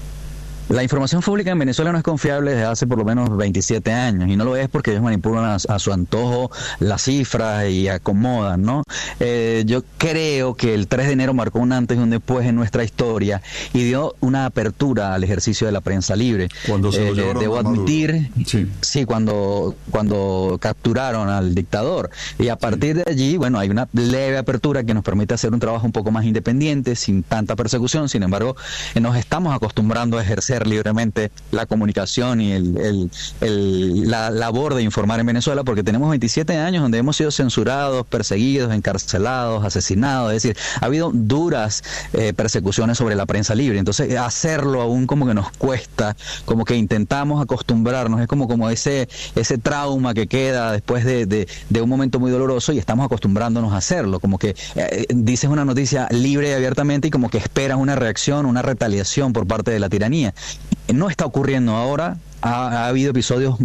La información pública en Venezuela no es confiable desde hace por lo menos veintisiete años, y no lo es porque ellos manipulan a, a su antojo las cifras y acomodan, ¿no? Eh, yo creo que el tres de enero marcó un antes y un después en nuestra historia y dio una apertura al ejercicio de la prensa libre. Cuando se eh, lo debo admitir, sí, sí cuando, cuando capturaron al dictador, y a partir sí. de allí, bueno, hay una leve apertura que nos permite hacer un trabajo un poco más independiente, sin tanta persecución. Sin embargo, eh, nos estamos acostumbrando a ejercer libremente la comunicación y el, el, el, la labor de informar en Venezuela, porque tenemos veintisiete años donde hemos sido censurados, perseguidos, encarcelados, asesinados, es decir, ha habido duras eh, persecuciones sobre la prensa libre. Entonces, hacerlo aún como que nos cuesta, como que intentamos acostumbrarnos, es como, como ese, ese trauma que queda después de, de, de un momento muy doloroso, y estamos acostumbrándonos a hacerlo, como que eh, dices una noticia libre y abiertamente y como que esperas una reacción, una retaliación por parte de la tiranía. No está ocurriendo ahora. Ha, ha habido episodios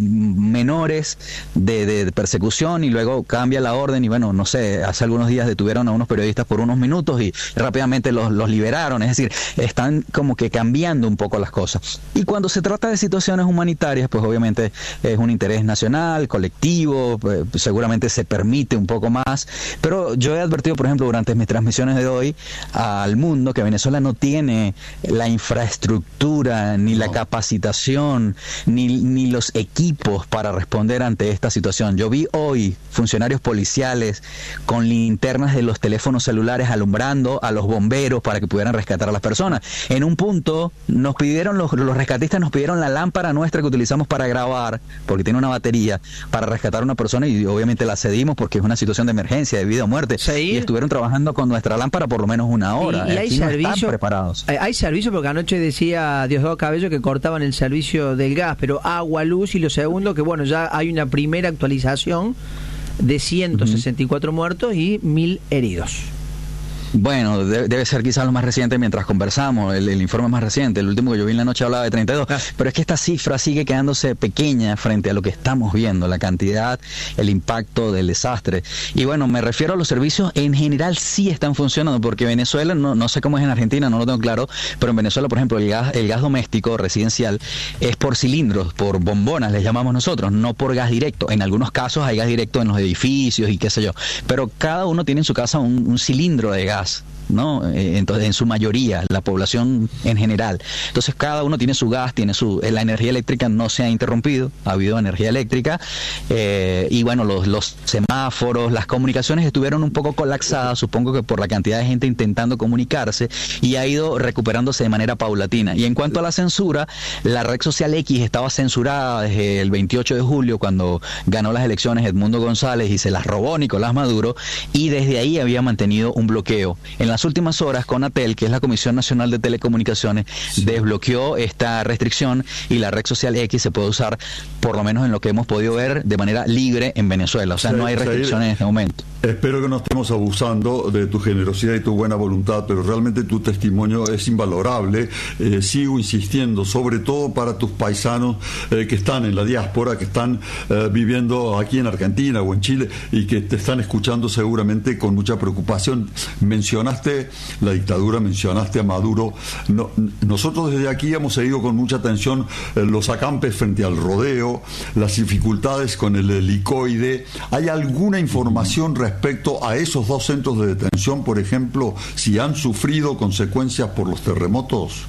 menores de, de, de persecución, y luego cambia la orden, y bueno, no sé, hace algunos días detuvieron a unos periodistas por unos minutos y rápidamente los, los liberaron. Es decir, están como que cambiando un poco las cosas. Y cuando se trata de situaciones humanitarias, pues obviamente es un interés nacional, colectivo, pues seguramente se permite un poco más, pero yo he advertido, por ejemplo, durante mis transmisiones de hoy al mundo, que Venezuela no tiene la infraestructura ni la capacitación Ni, ni los equipos para responder ante esta situación. Yo vi hoy funcionarios policiales con linternas de los teléfonos celulares alumbrando a los bomberos para que pudieran rescatar a las personas. En un punto nos pidieron, los, los rescatistas nos pidieron la lámpara nuestra que utilizamos para grabar, porque tiene una batería, para rescatar a una persona, y obviamente la cedimos porque es una situación de emergencia, de vida o muerte. ¿Sí? Y estuvieron trabajando con nuestra lámpara por lo menos una hora. Y, y hay Aquí no servicio, están preparados. Hay, hay servicio, porque anoche decía Diosdado Cabello que cortaban el servicio del gas, pero agua, luz, y lo segundo, que bueno, ya hay una primera actualización de ciento sesenta y cuatro uh-huh. muertos y mil heridos. Bueno, debe, debe ser quizás lo más reciente mientras conversamos, el, el informe más reciente, el último que yo vi en la noche hablaba de treinta y dos, ah. pero es que esta cifra sigue quedándose pequeña frente a lo que estamos viendo, la cantidad, el impacto del desastre. Y bueno, me refiero a los servicios, en general sí están funcionando, porque Venezuela, no, no sé cómo es en Argentina, no lo tengo claro, pero en Venezuela, por ejemplo, el gas, el gas doméstico residencial es por cilindros, por bombonas, les llamamos nosotros, no por gas directo. En algunos casos hay gas directo en los edificios y qué sé yo, pero cada uno tiene en su casa un, un cilindro de gas, ¿no? Entonces, en su mayoría, la población en general. Entonces, cada uno tiene su gas, tiene su... La energía eléctrica no se ha interrumpido, ha habido energía eléctrica, eh, y bueno, los, los semáforos, las comunicaciones estuvieron un poco colapsadas, supongo que por la cantidad de gente intentando comunicarse, y ha ido recuperándose de manera paulatina. Y en cuanto a la censura, la red social X estaba censurada desde el veintiocho de julio, cuando ganó las elecciones Edmundo González y se las robó Nicolás Maduro, y desde ahí había mantenido un bloqueo. En las las últimas horas Conatel, que es la Comisión Nacional de Telecomunicaciones, sí. desbloqueó esta restricción y la red social X se puede usar, por lo menos en lo que hemos podido ver, de manera libre en Venezuela. O sea, sí, no hay restricciones sí. en este momento. Espero que no estemos abusando de tu generosidad y tu buena voluntad, pero realmente tu testimonio es invalorable. Eh, sigo insistiendo, sobre todo para tus paisanos eh, que están en la diáspora, que están eh, viviendo aquí en Argentina o en Chile y que te están escuchando seguramente con mucha preocupación. Mencionaste la dictadura, mencionaste a Maduro. No, nosotros desde aquí hemos seguido con mucha atención eh, los acampes frente al rodeo, las dificultades con el helicoide. ¿Hay alguna información respecto respecto a esos dos centros de detención, por ejemplo, si han sufrido consecuencias por los terremotos?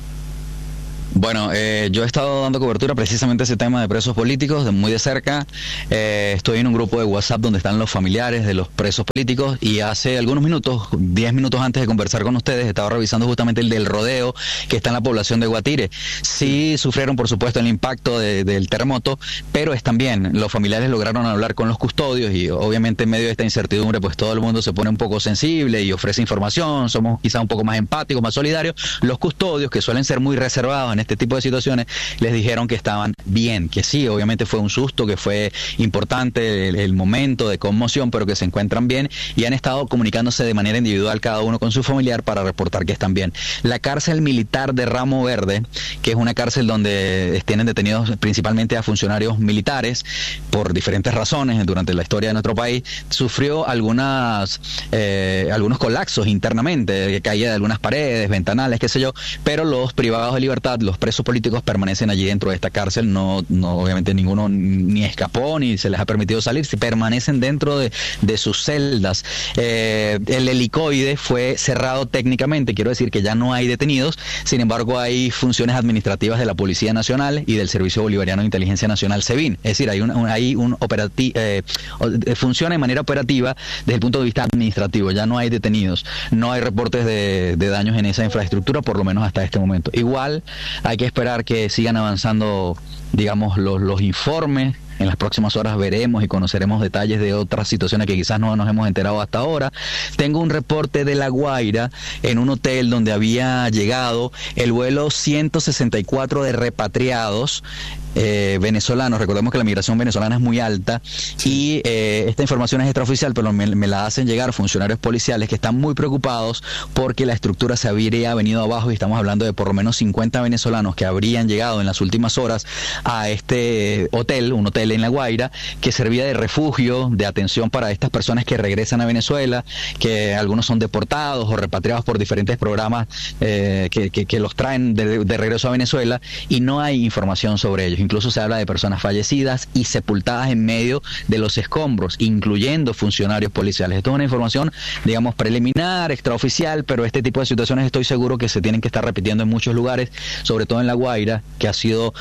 Bueno, eh, yo he estado dando cobertura precisamente a ese tema de presos políticos de muy de cerca. Eh, estoy en un grupo de WhatsApp donde están los familiares de los presos políticos y hace algunos minutos, diez minutos antes de conversar con ustedes, estaba revisando justamente el del rodeo que está en la población de Guatire. Sí sufrieron, por supuesto, el impacto de, del terremoto, pero están bien. Los familiares lograron hablar con los custodios y obviamente en medio de esta incertidumbre, pues todo el mundo se pone un poco sensible y ofrece información. Somos quizá un poco más empáticos, más solidarios. Los custodios, que suelen ser muy reservados en este tipo de situaciones, les dijeron que estaban bien, que sí, obviamente fue un susto, que fue importante el, el momento de conmoción, pero que se encuentran bien y han estado comunicándose de manera individual cada uno con su familiar para reportar que están bien. La cárcel militar de Ramo Verde, que es una cárcel donde tienen detenidos principalmente a funcionarios militares por diferentes razones durante la historia de nuestro país, sufrió algunas eh, algunos colapsos internamente, caída de algunas paredes, ventanales, qué sé yo, pero los privados de libertad, los presos políticos permanecen allí dentro de esta cárcel, no, no obviamente ninguno ni escapó ni se les ha permitido salir, se permanecen dentro de, de sus celdas. Eh, el helicoide fue cerrado técnicamente, quiero decir que ya no hay detenidos, sin embargo hay funciones administrativas de la Policía Nacional y del Servicio Bolivariano de Inteligencia Nacional, SEBIN, es decir, hay un, un, hay un operati eh, funciona de manera operativa desde el punto de vista administrativo, ya no hay detenidos, no hay reportes de, de daños en esa infraestructura, por lo menos hasta este momento. Igual hay que esperar que sigan avanzando, digamos, los, los informes. En las próximas horas veremos y conoceremos detalles de otras situaciones que quizás no nos hemos enterado hasta ahora. Tengo un reporte de La Guaira en un hotel donde había llegado el vuelo ciento sesenta y cuatro de repatriados eh, venezolanos. Recordemos que la migración venezolana es muy alta y eh, esta información es extraoficial, pero me, me la hacen llegar funcionarios policiales que están muy preocupados porque la estructura se habría venido abajo y estamos hablando de por lo menos cincuenta venezolanos que habrían llegado en las últimas horas a este hotel, un hotel en La Guaira, que servía de refugio, de atención para estas personas que regresan a Venezuela, que algunos son deportados o repatriados por diferentes programas eh, que, que, que los traen de, de regreso a Venezuela, y no hay información sobre ellos. Incluso se habla de personas fallecidas y sepultadas en medio de los escombros, incluyendo funcionarios policiales. Esto es una información, digamos, preliminar, extraoficial, pero este tipo de situaciones estoy seguro que se tienen que estar repitiendo en muchos lugares, sobre todo en La Guaira, que ha sido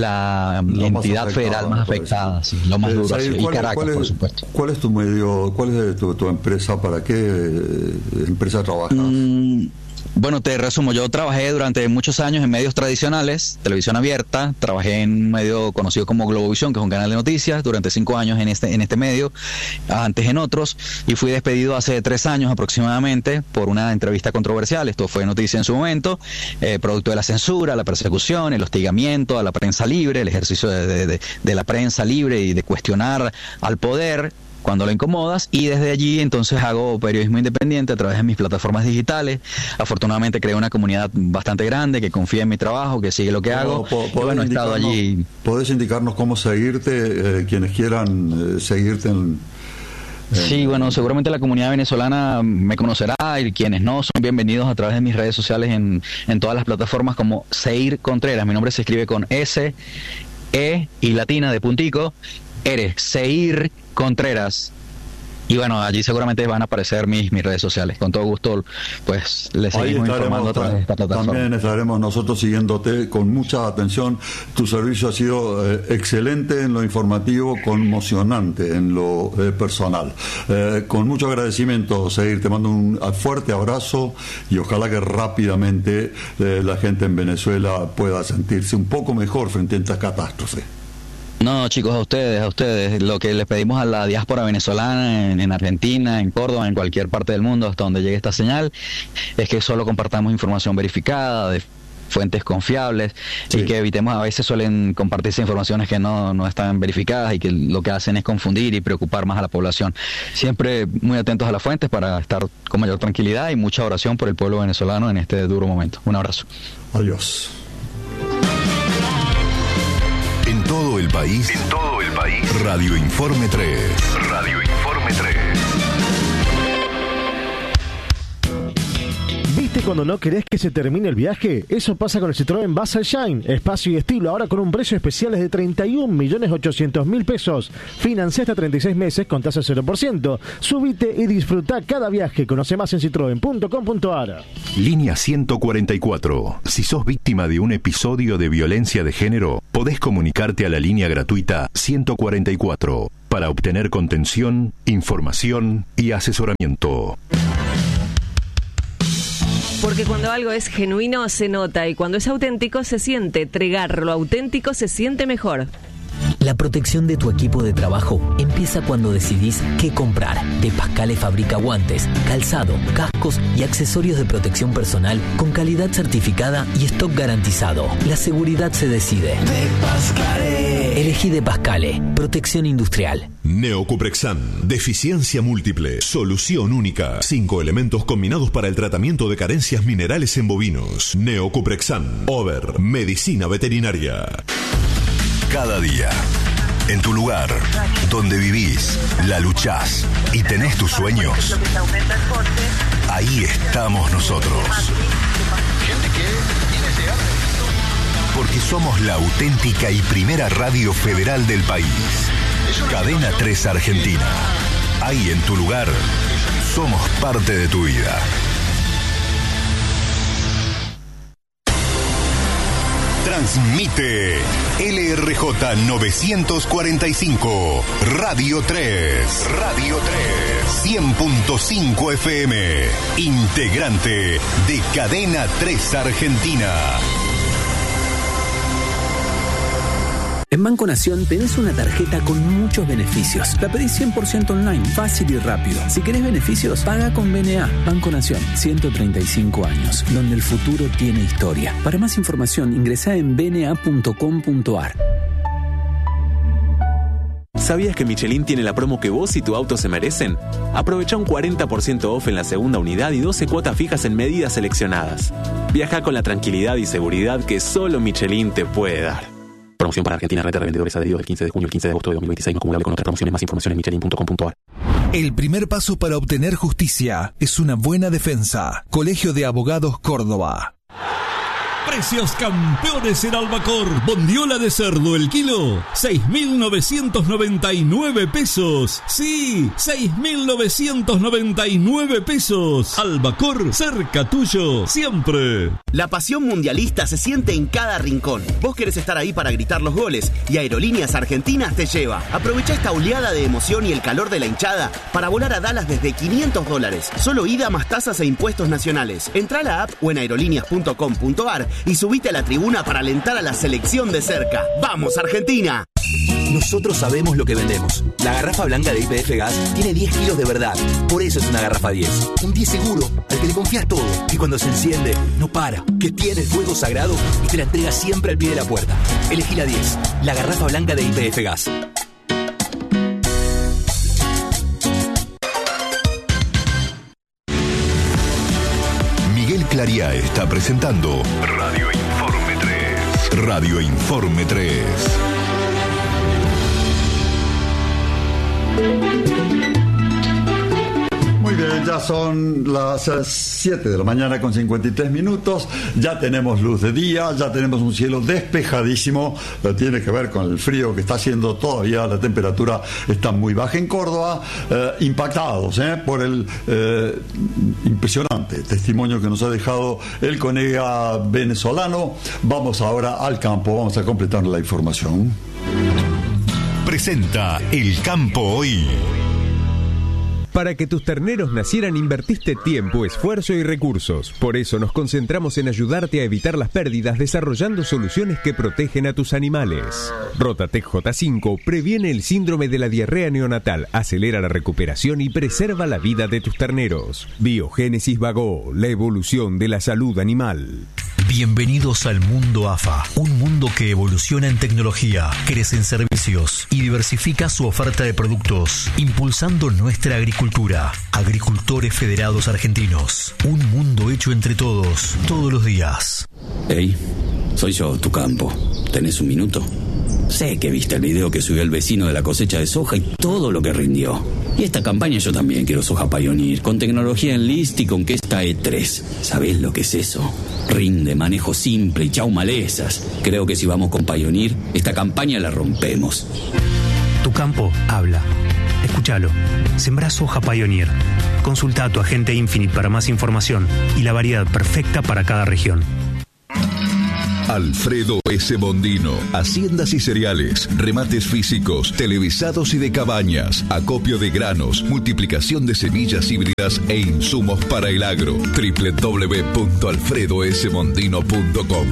la lo entidad federal más afectada. Sí, lo más eh, duro, sí, y Caracas, ¿cuál es, por supuesto. ¿Cuál es tu medio, cuál es tu, tu empresa? ¿Para qué eh, empresa trabajas? Mm, bueno, te resumo, yo trabajé durante muchos años en medios tradicionales, televisión abierta, trabajé en un medio conocido como Globovisión, que es un canal de noticias, durante cinco años en este, en este medio, antes en otros, y fui despedido hace tres años aproximadamente por una entrevista controversial. Esto fue noticia en su momento, eh, producto de la censura, la persecución, el hostigamiento a la prensa libre, el ejercicio de, de, de, de la prensa libre y de cuestionar al poder cuando lo incomodas, y desde allí entonces hago periodismo independiente a través de mis plataformas digitales. Afortunadamente creé una comunidad bastante grande que confía en mi trabajo, que sigue lo que hago. No, y bueno, he estado allí. ¿Podés indicarnos cómo seguirte, eh, quienes quieran eh, seguirte en... Sí, bueno, seguramente la comunidad venezolana me conocerá, y quienes no son bienvenidos a través de mis redes sociales en, en todas las plataformas como Seir Contreras. Mi nombre se escribe con S, E y latina de puntico, eres Seir Contreras. Y bueno, allí seguramente van a aparecer mis, mis redes sociales. Con todo gusto, pues les seguimos informando a través de esta plataforma. También estaremos nosotros siguiéndote con mucha atención. Tu servicio ha sido eh, excelente en lo informativo, conmocionante en lo eh, personal. Eh, con mucho agradecimiento, Seir, te mando un fuerte abrazo y ojalá que rápidamente eh, la gente en Venezuela pueda sentirse un poco mejor frente a esta catástrofe. No, chicos, a ustedes, a ustedes. Lo que les pedimos a la diáspora venezolana en, en Argentina, en Córdoba, en cualquier parte del mundo, hasta donde llegue esta señal, es que solo compartamos información verificada, de fuentes confiables, sí. Y que evitemos, a veces suelen compartirse informaciones que no, no están verificadas y que lo que hacen es confundir y preocupar más a la población. Siempre muy atentos a las fuentes para estar con mayor tranquilidad y mucha oración por el pueblo venezolano en este duro momento. Un abrazo. Adiós. En todo el país, en todo el país, Radio Informe tres. Radio Informe tres. ¿Viste cuando no querés que se termine el viaje? Eso pasa con el Citroën Basel Shine. Espacio y estilo ahora con un precio especial de treinta y un millones ochocientos mil pesos. Financia hasta treinta y seis meses con tasa cero por ciento. Subite y disfruta cada viaje. Conoce más en citroen punto com punto a r. Línea ciento cuarenta y cuatro. Si sos víctima de un episodio de violencia de género, podés comunicarte a la línea gratuita ciento cuarenta y cuatro para obtener contención, información y asesoramiento. Porque cuando algo es genuino se nota y cuando es auténtico se siente. Tregar, lo auténtico se siente mejor. La protección de tu equipo de trabajo empieza cuando decidís qué comprar. De Pascale fabrica guantes, calzado, cascos y accesorios de protección personal con calidad certificada y stock garantizado. La seguridad se decide. De Pascale. Elegí De Pascale. Protección industrial. Neocuprexan. Deficiencia múltiple. Solución única. Cinco elementos combinados para el tratamiento de carencias minerales en bovinos. Neocuprexan. Over. Medicina veterinaria. Cada día, en tu lugar, donde vivís, la luchás y tenés tus sueños, ahí estamos nosotros. Porque somos la auténtica y primera radio federal del país. Cadena tres Argentina. Ahí en tu lugar, somos parte de tu vida. Transmite L R J novecientos cuarenta y cinco, Radio tres. Radio tres. cien punto cinco F M. Integrante de Cadena tres Argentina. En Banco Nación tenés una tarjeta con muchos beneficios. La pedís cien por ciento online, fácil y rápido. Si querés beneficios, paga con B N A. Banco Nación, ciento treinta y cinco años, donde el futuro tiene historia. Para más información, ingresá en b n a punto com punto a r. ¿Sabías que Michelin tiene la promo que vos y tu auto se merecen? Aprovecha un cuarenta por ciento off en la segunda unidad y doce cuotas fijas en medidas seleccionadas. Viaja con la tranquilidad y seguridad que solo Michelin te puede dar. Promoción para Argentina, red de revendedores adheridos del quince de junio al quince de agosto de dos mil veintiséis, no acumulable con otras promociones. Más información en michelin punto com punto a r. El primer paso para obtener justicia es una buena defensa. Colegio de Abogados Córdoba. Precios campeones en Albacor. Bondiola de cerdo el kilo, seis mil novecientos noventa y nueve pesos. Sí, seis mil novecientos noventa y nueve pesos. Albacor, cerca tuyo, siempre. La pasión mundialista se siente en cada rincón. Vos querés estar ahí para gritar los goles y Aerolíneas Argentinas te lleva. Aprovecha esta oleada de emoción y el calor de la hinchada para volar a Dallas desde quinientos dólares. Solo ida más tasas e impuestos nacionales. Entrá a la app o en aerolíneas punto com punto a r y subite a la tribuna para alentar a la selección de cerca. ¡Vamos, Argentina! Nosotros sabemos lo que vendemos. La garrafa blanca de Y P F Gas tiene diez kilos de verdad. Por eso es una garrafa diez. Un diez seguro, al que le confías todo. Y cuando se enciende, no para. Que tiene el fuego sagrado y te la entrega siempre al pie de la puerta. Elegí la diez. La garrafa blanca de Y P F Gas. Claria está presentando Radio Informe tres. Radio Informe tres. Muy bien, ya son las siete de la mañana con cincuenta y tres minutos, ya tenemos luz de día, ya tenemos un cielo despejadísimo, tiene que ver con el frío que está haciendo todavía, la temperatura está muy baja en Córdoba, eh, impactados eh, por el eh, impresionante testimonio que nos ha dejado el colega venezolano. Vamos ahora al campo, vamos a completar la información. Presenta El Campo Hoy. Para que tus terneros nacieran invertiste tiempo, esfuerzo y recursos. Por eso nos concentramos en ayudarte a evitar las pérdidas desarrollando soluciones que protegen a tus animales. Rotatec J cinco previene el síndrome de la diarrea neonatal, acelera la recuperación y preserva la vida de tus terneros. Biogénesis Vago, la evolución de la salud animal. Bienvenidos al mundo A F A, un mundo que evoluciona en tecnología, crece en servicios y diversifica su oferta de productos, impulsando nuestra agricultura. Agricultores Federados Argentinos, un mundo hecho entre todos, todos los días. Hey, soy yo, tu campo. ¿Tenés un minuto? Sé que viste el video que subió el vecino de la cosecha de soja y todo lo que rindió. Y esta campaña yo también quiero soja Pioneer, con tecnología en list y con que esta E tres. ¿Sabés lo que es eso? Rinde, manejo simple y chau malezas. Creo que si vamos con Pioneer, esta campaña la rompemos. Tu campo habla. Escúchalo. Sembrá soja Pioneer. Consulta a tu agente Infinite para más información y la variedad perfecta para cada región. Alfredo S. Bondino, haciendas y cereales, remates físicos, televisados y de cabañas, acopio de granos, multiplicación de semillas híbridas e insumos para el agro. doble u doble u doble u punto alfredo s bondino punto com.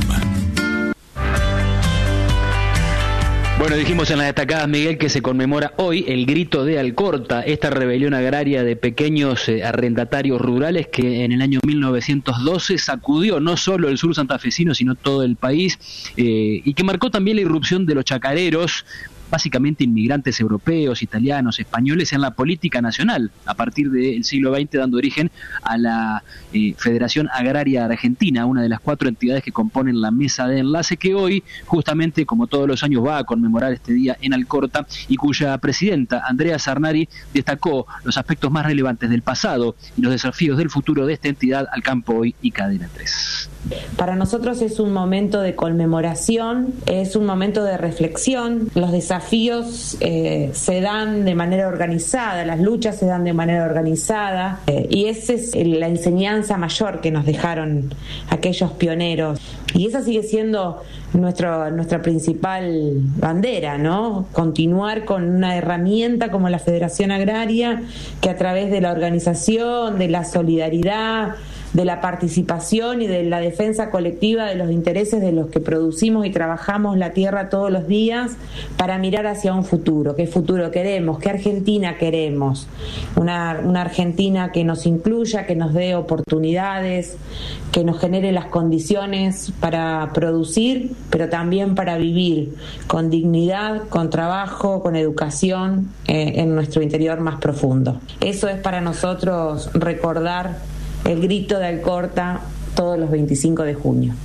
Bueno, dijimos en las destacadas, Miguel, que se conmemora hoy el Grito de Alcorta, esta rebelión agraria de pequeños eh, arrendatarios rurales que en el año mil novecientos doce sacudió no solo el sur santafesino, sino todo el país, eh, y que marcó también la irrupción de los chacareros, básicamente inmigrantes europeos, italianos, españoles, en la política nacional, a partir del siglo veinte, dando origen a la eh, Federación Agraria Argentina, una de las cuatro entidades que componen la mesa de enlace, que hoy, justamente, como todos los años, va a conmemorar este día en Alcorta, y cuya presidenta, Andrea Sarnari, destacó los aspectos más relevantes del pasado y los desafíos del futuro de esta entidad al campo hoy y Cadena tres. Para nosotros es un momento de conmemoración, es un momento de reflexión. Los desafíos eh, se dan de manera organizada, las luchas se dan de manera organizada, eh, y esa es la enseñanza mayor que nos dejaron aquellos pioneros. Y esa sigue siendo nuestro, nuestra principal bandera, ¿no? Continuar con una herramienta como la Federación Agraria, que a través de la organización, de la solidaridad, de la participación y de la defensa colectiva de los intereses de los que producimos y trabajamos la tierra todos los días, para mirar hacia un futuro. ¿Qué futuro queremos? ¿Qué Argentina queremos? Una, una Argentina que nos incluya, que nos dé oportunidades, que nos genere las condiciones para producir, pero también para vivir con dignidad, con trabajo, con educación eh, en nuestro interior más profundo. Eso es para nosotros recordar el Grito de Alcorta todos los veinticinco de junio.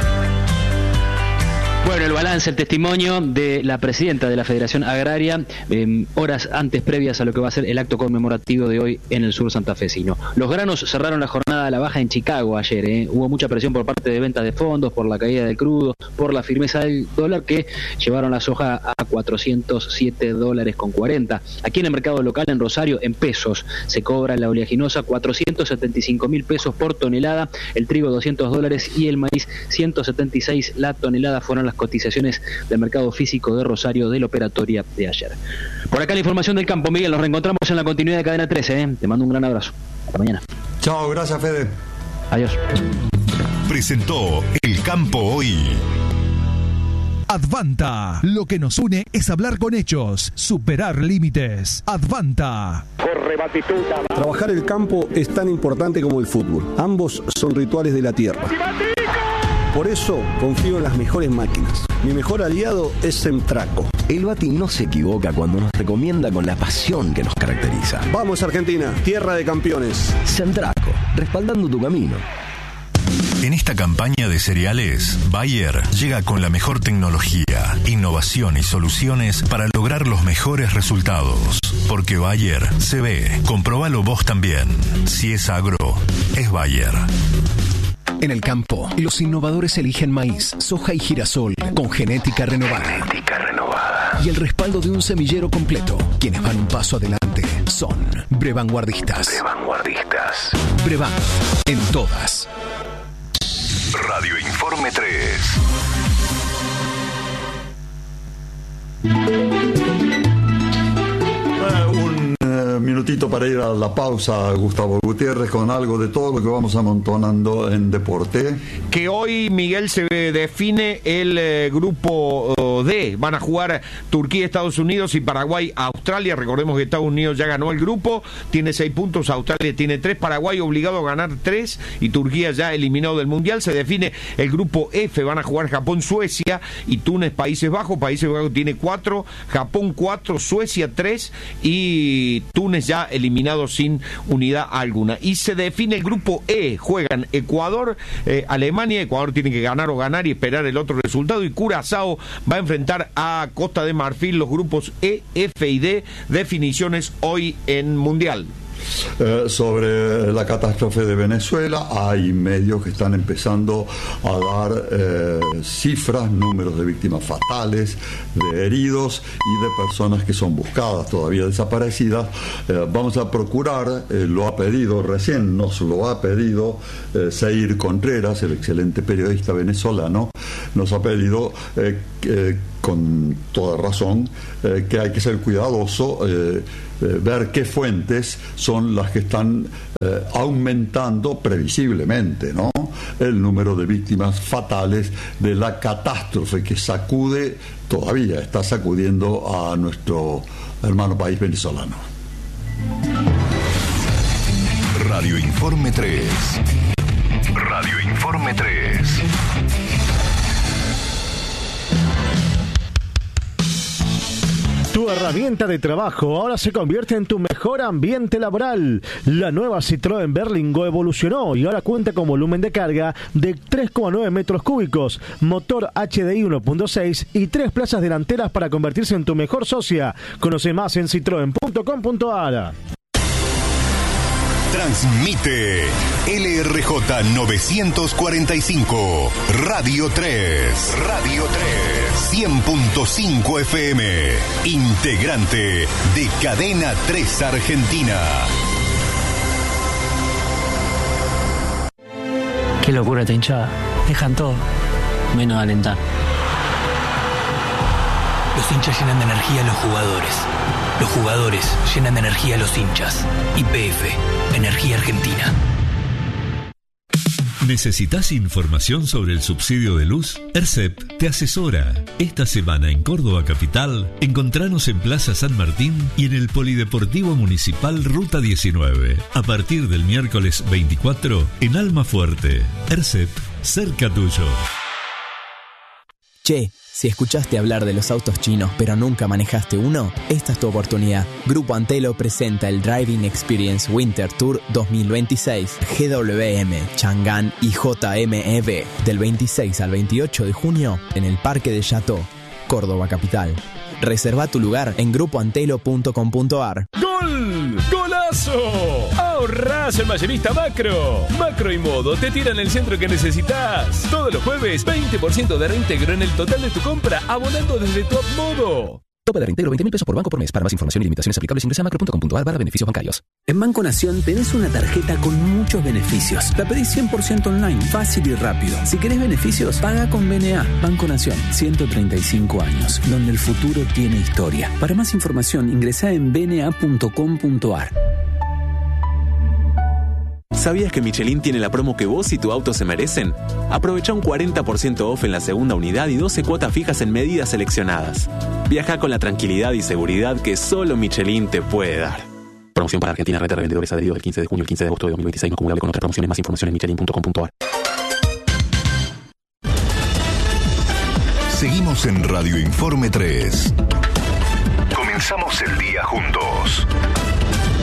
Bueno, el balance, el testimonio de la presidenta de la Federación Agraria, eh, horas antes previas a lo que va a ser el acto conmemorativo de hoy en el sur santafesino. Los granos cerraron la jornada a la baja en Chicago ayer. Eh. Hubo mucha presión por parte de ventas de fondos, por la caída del crudo, por la firmeza del dólar, que llevaron la soja a cuatrocientos siete dólares con cuarenta. Aquí en el mercado local, en Rosario, en pesos, se cobra la oleaginosa cuatrocientos setenta y cinco mil pesos por tonelada, el trigo doscientos dólares y el maíz ciento setenta y seis la tonelada. Fueron las cotizaciones del mercado físico de Rosario de la operatoria de ayer. Por acá la información del campo, Miguel. Nos reencontramos en la continuidad de Cadena trece. ¿eh? Te mando un gran abrazo. Hasta mañana. Chao, gracias, Fede. Adiós. Presentó El Campo Hoy. Advanta. Lo que nos une es hablar con hechos, superar límites. Advanta. Corre Batistuta. Trabajar el campo es tan importante como el fútbol. Ambos son rituales de la tierra. Por eso confío en las mejores máquinas. Mi mejor aliado es Semtraco. El Bati no se equivoca cuando nos recomienda con la pasión que nos caracteriza. Vamos Argentina, tierra de campeones. Semtraco, respaldando tu camino. En esta campaña de cereales, Bayer llega con la mejor tecnología, innovación y soluciones para lograr los mejores resultados. Porque Bayer se ve. Comprobalo vos también. Si es agro, es Bayer. En el campo, los innovadores eligen maíz, soja y girasol con genética renovada. Genética renovada. Y el respaldo de un semillero completo. Quienes van un paso adelante son Brevanguardistas. Brevanguardistas. Brevan, en todas. Radio Informe tres. Un uh, minuto. minutito para ir a la pausa, Gustavo Gutiérrez, con algo de todo lo que vamos amontonando en deporte. Que hoy, Miguel, se define el eh, grupo oh, D. Van a jugar Turquía, Estados Unidos y Paraguay, Australia. Recordemos que Estados Unidos ya ganó el grupo, tiene seis puntos, Australia tiene tres, Paraguay obligado a ganar tres y Turquía ya eliminado del Mundial. Se define el grupo F. Van a jugar Japón, Suecia y Túnez, Países Bajos. Países Bajos tiene cuatro, Japón cuatro, Suecia tres y Túnez ya eliminado sin unidad alguna. Y se define el grupo E. Juegan Ecuador, eh, Alemania. Ecuador tiene que ganar o ganar y esperar el otro resultado. Y Curazao va a enfrentar a Costa de Marfil. Los grupos E, F y D. Definiciones hoy en Mundial. Eh, sobre la catástrofe de Venezuela, hay medios que están empezando a dar eh, cifras, números de víctimas fatales, de heridos y de personas que son buscadas, todavía desaparecidas. Eh, vamos a procurar, eh, lo ha pedido recién, nos lo ha pedido eh, Seir Contreras, el excelente periodista venezolano, nos ha pedido eh, eh, con toda razón eh, que hay que ser cuidadoso, eh, Eh, ver qué fuentes son las que están eh, aumentando previsiblemente, ¿no?, el número de víctimas fatales de la catástrofe que sacude, todavía está sacudiendo a nuestro hermano país venezolano. Radio Informe tres. Radio Informe tres. Tu herramienta de trabajo ahora se convierte en tu mejor ambiente laboral. La nueva Citroën Berlingo evolucionó y ahora cuenta con volumen de carga de tres coma nueve metros cúbicos, motor H D I uno punto seis y tres plazas delanteras para convertirse en tu mejor socia. Conoce más en citroen punto com punto a r. Transmite L R J novecientos cuarenta y cinco, Radio tres. Radio tres. cien punto cinco F M. Integrante de Cadena tres Argentina. Qué locura esta hinchada. Dejan todo, menos alentar. Los hinchas llenan de energía a los jugadores. Los jugadores llenan de energía a los hinchas. Y P F, Energía Argentina. ¿Necesitas información sobre el subsidio de luz? ERCEP te asesora. Esta semana en Córdoba Capital, encontranos en Plaza San Martín y en el Polideportivo Municipal Ruta diecinueve. A partir del miércoles veinticuatro en Almafuerte. ERCEP, cerca tuyo. Che, si escuchaste hablar de los autos chinos pero nunca manejaste uno, esta es tu oportunidad. Grupo Antelo presenta el Driving Experience Winter Tour dos mil veintiséis, G W M, Chang'an y J M E V, del veintiséis al veintiocho de junio en el Parque de Chateau, Córdoba Capital. Reserva tu lugar en grupo antelo punto com punto a r. ¡Gol! ¡Golazo! ¡Ahorrás el mayorista Macro! Macro y Modo te tiran el centro que necesitas. Todos los jueves, veinte por ciento de reintegro en el total de tu compra, abonando desde tu Modo. Tope de reintegro veinte mil pesos por banco por mes. Para más información y limitaciones aplicables ingresa a macro punto com punto a r barra beneficios bancarios. En Banco Nación tenés una tarjeta con muchos beneficios. La pedís cien por ciento online, fácil y rápido. Si querés beneficios, paga con B N A. Banco Nación, ciento treinta y cinco años, donde el futuro tiene historia. Para más información ingresá en b n a punto com punto a r. ¿Sabías que Michelin tiene la promo que vos y tu auto se merecen? Aprovecha un cuarenta por ciento off en la segunda unidad y doce cuotas fijas en medidas seleccionadas. Viaja con la tranquilidad y seguridad que solo Michelin te puede dar. Promoción para Argentina, red de revendedores adheridos del quince de junio al quince de agosto de dos mil veintiséis, no acumulable con otras promociones. Más información en michelin punto com punto a r. Seguimos en Radio Informe tres. Comenzamos el día juntos.